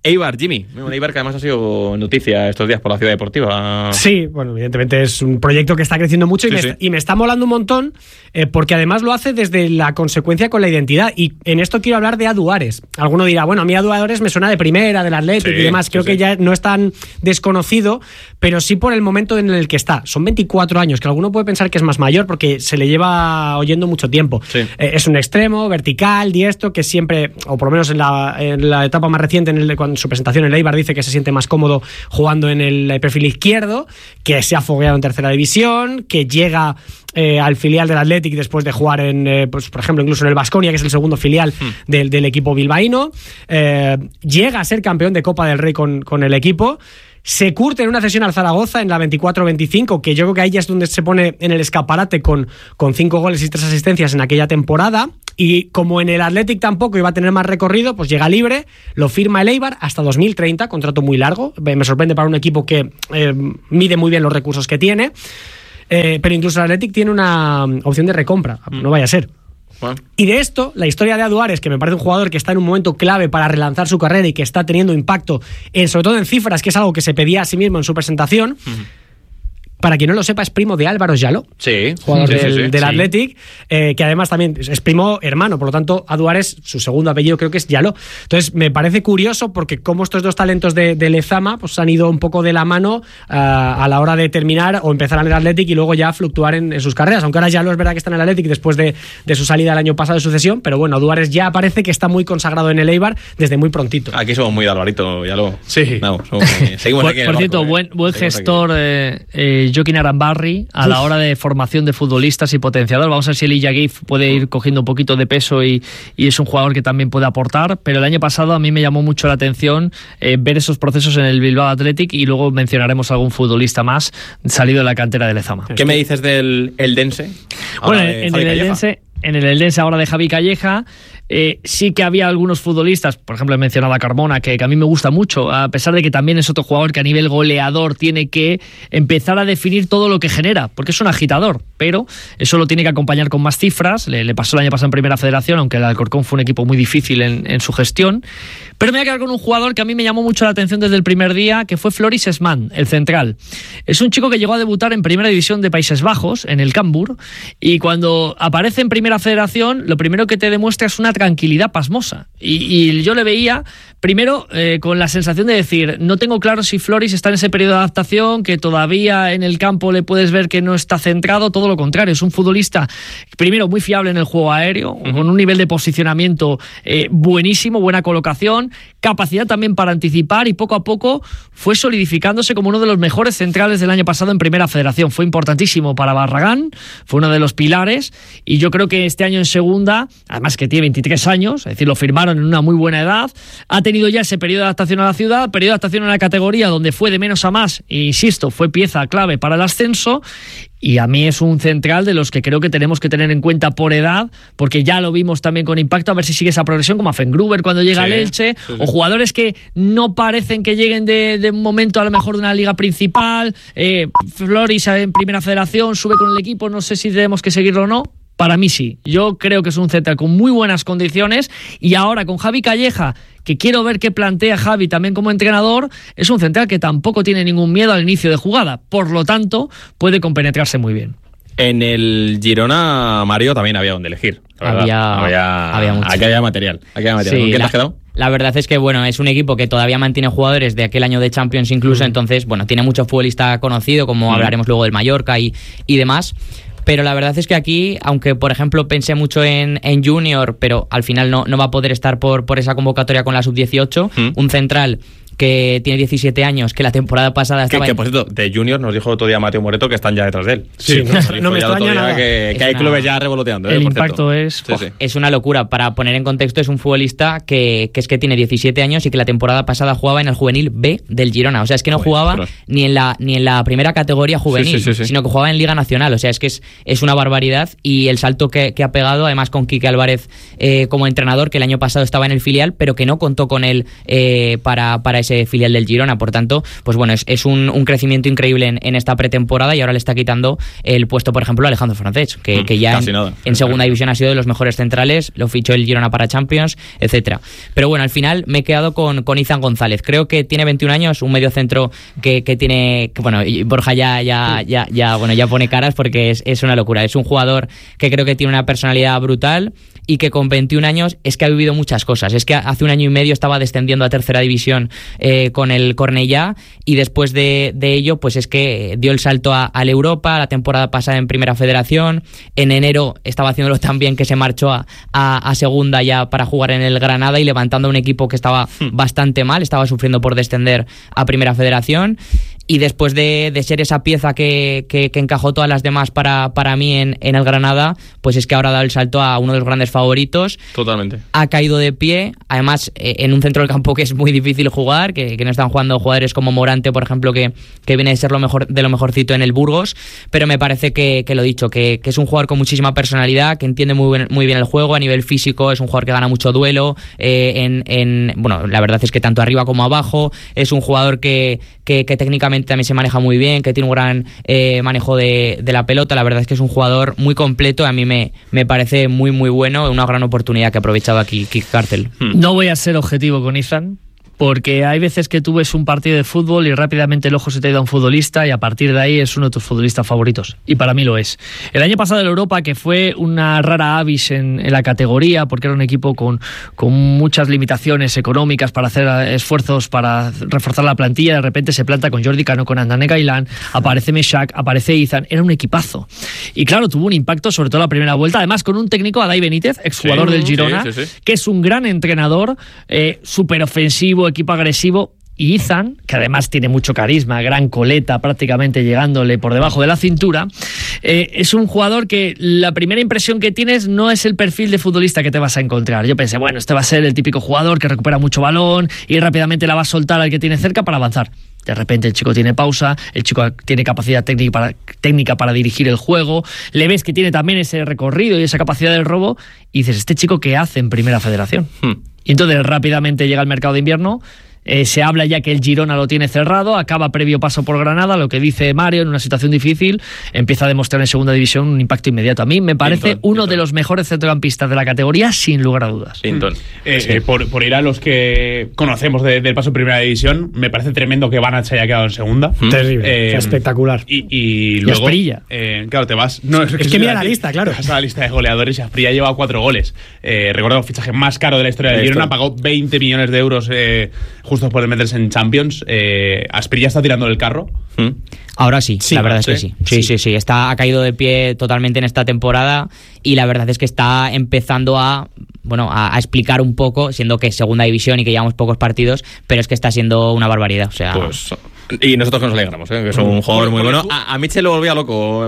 E: Eibar, Jimmy. Un Eibar que además ha sido noticia estos días por la Ciudad Deportiva.
F: Sí, bueno, evidentemente es un proyecto que está creciendo mucho y,
E: sí,
F: me,
E: sí.
F: Está, y me está molando un montón eh, porque además lo hace desde la consecuencia con la identidad. Y en esto quiero hablar de Adu Ares. Alguno dirá, bueno, a mí Adu Ares me suena de primera, del Athletic sí, y demás. Creo sí, que sí. ya no es tan desconocido, pero sí por el momento en el que está. Son veinticuatro años, que alguno puede pensar que es más mayor porque se le lleva oyendo mucho tiempo. Sí. Eh, es un extremo, vertical, diestro, que siempre, o por lo menos en la, en la etapa más reciente, en, el, en su presentación en el Eibar, dice que se siente más cómodo jugando en el perfil izquierdo, que se ha fogueado en tercera división, que llega eh, al filial del Athletic después de jugar en, eh, pues, por ejemplo, incluso en el Baskonia, que es el segundo filial mm. del, del equipo bilbaíno, eh, llega a ser campeón de Copa del Rey con, con el equipo. Se curte en una cesión al Zaragoza en la veinticuatro veinticinco, que yo creo que ahí ya es donde se pone en el escaparate con, con cinco goles y tres asistencias en aquella temporada. Y como en el Athletic tampoco iba a tener más recorrido, pues llega libre, lo firma el Eibar hasta dos mil treinta, contrato muy largo. Me sorprende para un equipo que eh, mide muy bien los recursos que tiene. Eh, pero incluso el Athletic tiene una opción de recompra, no vaya a ser. Bueno. Y de esto, la historia de Adu Ares, que me parece un jugador que está en un momento clave para relanzar su carrera y que está teniendo impacto, en, sobre todo en cifras, que es algo que se pedía a sí mismo en su presentación. Uh-huh. Para quien no lo sepa, es primo de Álvaro Jaló,
E: sí,
F: jugador
E: sí,
F: del,
E: sí, sí,
F: del
E: sí.
F: Athletic, eh, que además también es primo hermano, por lo tanto, Adu Ares, su segundo apellido creo que es Jaló. Entonces, me parece curioso porque como estos dos talentos de, de Lezama pues han ido un poco de la mano uh, a la hora de terminar o empezar en el Athletic y luego ya fluctuar en, en sus carreras. Aunque ahora Jaló es verdad que está en el Athletic después de, de su salida el año pasado de sucesión, pero bueno, Adu Ares ya parece que está muy consagrado en el Eibar desde muy prontito.
E: Aquí somos muy de Alvarito, Jaló.
D: Sí.
E: No, somos muy, seguimos
C: por
E: aquí en
C: por
E: el
C: cierto,
E: barco,
C: buen,
E: eh.
C: buen
E: Seguimos
C: gestor eh, eh, Joaquín Arambarri a la hora de formación de futbolistas y potenciador. Vamos a ver si Elijah Gif puede ir cogiendo un poquito de peso y, y es un jugador que también puede aportar, pero el año pasado a mí me llamó mucho la atención eh, ver esos procesos en el Bilbao Athletic y luego mencionaremos algún futbolista más salido de la cantera de Lezama.
E: ¿Qué me dices del Eldense?
C: Bueno, en el Eldense, en el Eldense ahora de Javi Calleja, Eh, sí que había algunos futbolistas, por ejemplo he mencionado a Carmona, que, que a mí me gusta mucho, a pesar de que también es otro jugador que a nivel goleador tiene que empezar a definir todo lo que genera, porque es un agitador, pero eso lo tiene que acompañar con más cifras. Le, le pasó el año pasado en Primera Federación, aunque el Alcorcón fue un equipo muy difícil en, en su gestión. Pero me voy a quedar con un jugador que a mí me llamó mucho la atención desde el primer día, que fue Floris Esman, el central. Es un chico que llegó a debutar en Primera División de Países Bajos, en el Cambuur, y cuando aparece en Primera Federación, lo primero que te demuestra es una tranquilidad pasmosa. Y, y yo le veía, primero, eh, con la sensación de decir, no tengo claro si Floris está en ese periodo de adaptación, que todavía en el campo le puedes ver que no está centrado, todo lo contrario, es un futbolista, primero, muy fiable en el juego aéreo, uh-huh. con un nivel de posicionamiento eh, buenísimo, buena colocación, capacidad también para anticipar y poco a poco fue solidificándose como uno de los mejores centrales del año pasado en Primera Federación. Fue importantísimo para Barragán, fue uno de los pilares y yo creo que este año en Segunda, además que tiene veintitrés años, es decir, lo firmaron en una muy buena edad, ha tenido ya ese periodo de adaptación a la ciudad, periodo de adaptación a la categoría donde fue de menos a más e insisto, fue pieza clave para el ascenso. Y a mí es un central de los que creo que tenemos que tener en cuenta por edad, porque ya lo vimos también con impacto, a ver si sigue esa progresión, como a Fengruber cuando llega sí, al Elche, sí, sí. o jugadores que no parecen que lleguen de, de un momento a lo mejor de una liga principal. eh, Floris en Primera Federación sube con el equipo, no sé si tenemos que seguirlo o no. Para mí sí, yo creo que es un central con muy buenas condiciones y ahora con Javi Calleja, que quiero ver qué plantea Javi también como entrenador, es un central que tampoco tiene ningún miedo al inicio de jugada, por lo tanto puede compenetrarse muy bien.
E: En el Girona, Mario, también había donde elegir.
G: Había,
E: había,
G: había mucho.
E: Aquí había material. Aquí había material.
G: Sí,
E: ¿Con quién
G: la,
E: te has quedado?
G: La verdad es que bueno, es un equipo que todavía mantiene jugadores de aquel año de Champions incluso, mm. entonces bueno, tiene mucho futbolista conocido, como mm. hablaremos luego del Mallorca y, y demás. Pero la verdad es que aquí, aunque por ejemplo pensé mucho en, en Junior, pero al final no, no va a poder estar por, por esa convocatoria con la sub dieciocho, ¿Mm? Un central que tiene diecisiete años, que la temporada pasada estaba...
E: Que, que
G: en...
E: por cierto, de Junior nos dijo otro día Mateo Moreto que están ya detrás de él.
F: Sí, sí no, no me extraña nada.
E: Que, que hay
G: una...
E: clubes ya revoloteando.
C: El
E: ¿eh?
C: impacto es...
E: Sí, sí.
G: Es una locura. Para poner en contexto, es un futbolista que, que es que tiene diecisiete años y que la temporada pasada jugaba en el juvenil B del Girona. O sea, es que no Joder, jugaba pero... ni en la ni en la primera categoría juvenil, sí, sí, sí, sí. sino que jugaba en Liga Nacional. O sea, es que es, es una barbaridad. Y el salto que, que ha pegado, además con Quique Álvarez eh, como entrenador, que el año pasado estaba en el filial, pero que no contó con él eh, para, para ese filial del Girona. Por tanto, pues bueno, es, es un, un crecimiento increíble en, en esta pretemporada y ahora le está quitando el puesto, por ejemplo, a Alejandro Francés, que, mm, que ya en, en segunda división ha sido de los mejores centrales, lo fichó el Girona para Champions, etcétera. Pero bueno, al final me he quedado con, con Izan González. Creo que tiene veintiún años, un mediocentro que, que tiene, que, bueno, Borja ya, ya, ya, ya, bueno, ya pone caras porque es, es una locura. Es un jugador que creo que tiene una personalidad brutal y que con veintiún años es que ha vivido muchas cosas. Es que hace un año y medio estaba descendiendo a tercera división eh, con el Cornellá y después de, de ello pues es que dio el salto a, a la Europa, la temporada pasada en Primera Federación, en enero estaba haciéndolo tan bien que se marchó a, a, a segunda ya para jugar en el Granada y levantando un equipo que estaba hmm. bastante mal, estaba sufriendo por descender a Primera Federación. Y después de, de ser esa pieza que, que, que encajó todas las demás para, para mí en, en el Granada, pues es que ahora ha dado el salto a uno de los grandes favoritos.
E: Totalmente.
G: Ha caído de pie, además eh, en un centro del campo que es muy difícil jugar, que, que no están jugando jugadores como Morante, por ejemplo, que, que viene de ser lo mejor de lo mejorcito en el Burgos, pero me parece que, que lo dicho, que, que es un jugador con muchísima personalidad, que entiende muy bien, muy bien el juego a nivel físico, es un jugador que gana mucho duelo, eh, en, en, bueno, la verdad es que tanto arriba como abajo, es un jugador que, que, que técnicamente también se maneja muy bien, que tiene un gran eh, manejo de, de la pelota. La verdad es que es un jugador muy completo, a mí me, me parece muy muy bueno, una gran oportunidad que ha aprovechado aquí Kik Kartel.
B: No voy a ser objetivo con Izan, porque hay veces que tú ves un partido de fútbol y rápidamente el ojo se te da a un futbolista y a partir de ahí es uno de tus futbolistas favoritos, y para mí lo es. El año pasado en Europa, que fue una rara avis en, en la categoría, porque era un equipo con, con muchas limitaciones económicas para hacer esfuerzos para reforzar la plantilla, de repente se planta con Jordi Cano, con Andane Gailán, aparece Meshak, aparece Izan, era un equipazo. Y claro, tuvo un impacto sobre todo la primera vuelta, además con un técnico, Adai Benítez, exjugador sí, del Girona, sí, sí, sí. que es un gran entrenador, eh, súper ofensivo, equipo agresivo, y Izan, que además tiene mucho carisma, gran coleta, prácticamente llegándole por debajo de la cintura, eh, es un jugador que la primera impresión que tienes no es el perfil de futbolista que te vas a encontrar. Yo pensé, bueno, este va a ser el típico jugador que recupera mucho balón y rápidamente la va a soltar al que tiene cerca para avanzar. De repente el chico tiene pausa, el chico tiene capacidad técnica para, técnica para dirigir el juego, le ves que tiene también ese recorrido y esa capacidad del robo, y dices, ¿este chico qué hace en Primera Federación? Hmm. Y entonces rápidamente llega el mercado de invierno, eh, se habla ya que el Girona lo tiene cerrado, acaba previo paso por Granada, lo que dice Mario, en una situación difícil, empieza a demostrar en segunda división un impacto inmediato. A mí me parece Pinton, uno Pinton. de los mejores centrocampistas de la categoría, sin lugar a dudas.
D: Pinton. Eh, sí. eh, por, por ir a los que conocemos de, del paso en Primera División, me parece tremendo que Banach se haya quedado en segunda.
F: Mm. Terrible, eh, espectacular.
D: Y, y luego,
F: y Asprilla.
D: Eh, claro, te vas... No,
F: es que, es que mira la lista, claro.
D: Te vas a la lista de goleadores y Asprilla lleva cuatro goles. Eh, recuerdo el fichaje más caro de la historia del Girona, pagó veinte millones de euros eh, justo por meterse en Champions. eh, Asprilla está tirando del carro.
G: ¿Mm? Ahora sí, sí, la verdad ¿sí? es que sí. Sí, sí, sí, sí. Está, ha caído de pie totalmente en esta temporada y la verdad es que está empezando a, bueno, a, a explicar un poco, siendo que es segunda división y que llevamos pocos partidos, pero es que está siendo una barbaridad. O sea,
E: pues, y nosotros que nos alegramos, ¿eh? Que es un jugador muy bueno. A, a Mitchell lo volvía loco.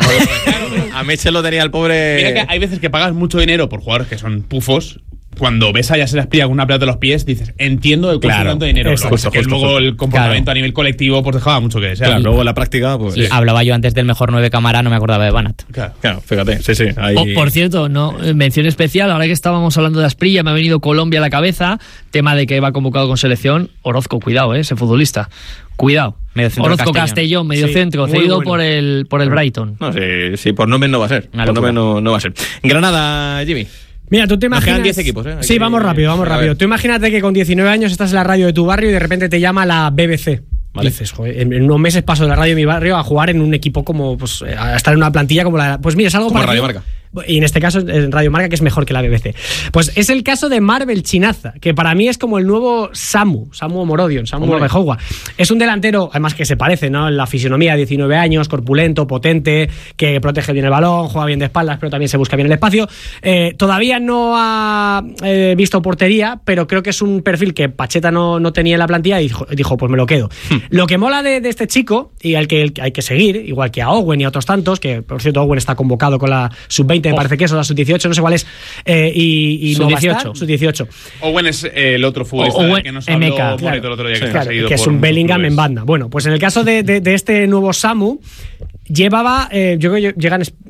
E: A Mitchell lo tenía el pobre.
D: Mira que hay veces que pagas mucho dinero por jugadores que son pufos. Cuando ves a Yasser Asprilla con una pelota de los pies, dices, entiendo el claro, tanto dinero. Exacto, justo, que justo, luego justo. El comportamiento claro. a nivel colectivo pues dejaba mucho que desear.
E: Claro, luego en la práctica, pues.
G: Sí. Hablaba yo antes del mejor nueve cámara, no me acordaba de Banat.
E: Claro, claro, fíjate, sí, sí. Ahí...
B: Oh, por cierto, no, mención especial, ahora que estábamos hablando de Asprilla, me ha venido Colombia a la cabeza, tema de que va convocado con selección. Orozco, cuidado, ¿eh? Ese futbolista. Cuidado. Orozco Castellón, Castellón medio sí, centro, cedido bueno. por el por el Brighton.
E: No, sí, sí, por nombre no va a ser. Por nombre no, no va a ser. Granada, Jimmy.
F: Mira, tú te imaginas...
E: Nos quedan diez equipos, ¿eh?
F: Sí, que... vamos rápido, vamos rápido. Tú imagínate que con diecinueve años estás en la radio de tu barrio y de repente te llama la B B C. Vale. Dices, joder, en unos meses paso de la radio de mi barrio a jugar en un equipo como, pues, a estar en una plantilla como la... Pues mira, es algo
E: como
F: para...
E: Radio Marca.
F: Y en este caso en Radio Marca, que es mejor que la B B C. Pues es el caso de Marvel Chinaza, que para mí es como el nuevo Samu, Samu Morodion, Samu Orbejowa. Es un delantero, además que se parece, ¿no? En la fisionomía, diecinueve años, corpulento, potente, que protege bien el balón, juega bien de espaldas, pero también se busca bien el espacio. Eh, todavía no ha eh, visto portería, pero creo que es un perfil que Pacheta no, no tenía en la plantilla y dijo, dijo pues me lo quedo. Hmm. Lo que mola de, de este chico, y al que hay que seguir, igual que a Owen y a otros tantos, que por cierto Owen está convocado con la sub veinte, me parece que eso, la sub dieciocho, no sé cuál es, eh, y, y
B: sub dieciocho.
F: sub dieciocho.
D: Owen es eh, el otro futbolista
F: Owen,
D: que nos habló
F: claro,
D: el otro día, que,
F: sí,
D: está
F: claro,
D: seguido
F: que es un Bellingham en banda. Bueno, pues en el caso de, de, de este nuevo Samu, llevaba, eh, yo creo que llegan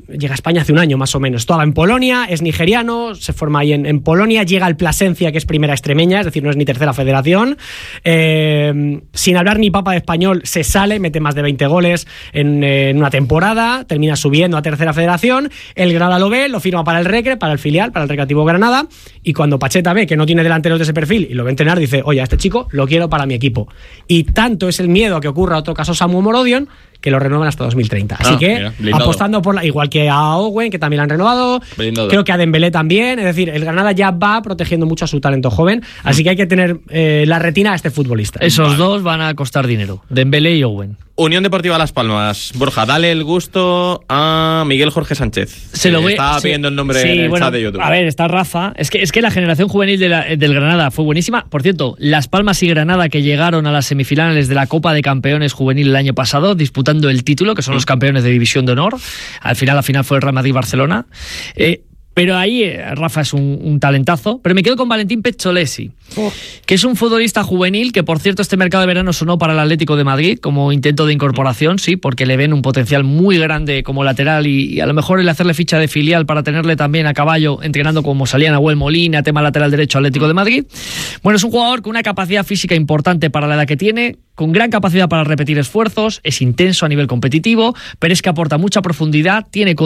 F: llega a España hace un año más o menos. Estaba en Polonia, es nigeriano, se forma ahí en, en Polonia, llega al Plasencia, que es primera extremeña, es decir, no es ni tercera federación. Eh, sin hablar ni papa de español, se sale, mete más de veinte goles en, en una temporada, termina subiendo a tercera federación. El Granada lo ve, lo firma para el Recre, para el filial, para el Recreativo Granada, y cuando Pacheta ve que no tiene delanteros de ese perfil y lo ve entrenar, dice, oye, a este chico lo quiero para mi equipo. Y tanto es el miedo a que ocurra otro caso Samu Morodion, que lo renuevan hasta dos mil treinta. Así
E: ah,
F: que
E: mira,
F: apostando por la, igual que a Owen, que también la han renovado, blindado. Creo que a Dembélé también, es decir, el Granada ya va protegiendo mucho a su talento joven, así que hay que tener eh, la retina a este futbolista.
B: Esos vale. dos van a costar dinero, Dembélé y Owen.
E: Unión Deportiva Las Palmas. Borja, dale el gusto a Miguel Jorge Sánchez.
B: Se lo voy,
E: estaba
B: sí,
E: pidiendo el nombre
B: sí,
E: en el
B: bueno,
E: chat de YouTube.
B: A ver, está Rafa. Es que, es que la generación juvenil de la, del Granada fue buenísima. Por cierto, Las Palmas y Granada, que llegaron a las semifinales de la Copa de Campeones Juvenil el año pasado, disputando el título, que son los campeones de División de Honor. Al final, la final fue el Real Madrid-Barcelona. Eh, Pero ahí eh, Rafa es un, un talentazo. Pero me quedo con Valentín Pezzolesi, oh. que es un futbolista juvenil que, por cierto, este mercado de verano sonó para el Atlético de Madrid como intento de incorporación, sí, porque le ven un potencial muy grande como lateral y, y a lo mejor el hacerle ficha de filial para tenerle también a caballo entrenando como salía Nahuel Molina, tema lateral derecho Atlético de Madrid. Bueno, es un jugador con una capacidad física importante para la edad que tiene, con gran capacidad para repetir esfuerzos, es intenso a nivel competitivo, pero es que aporta mucha profundidad, tiene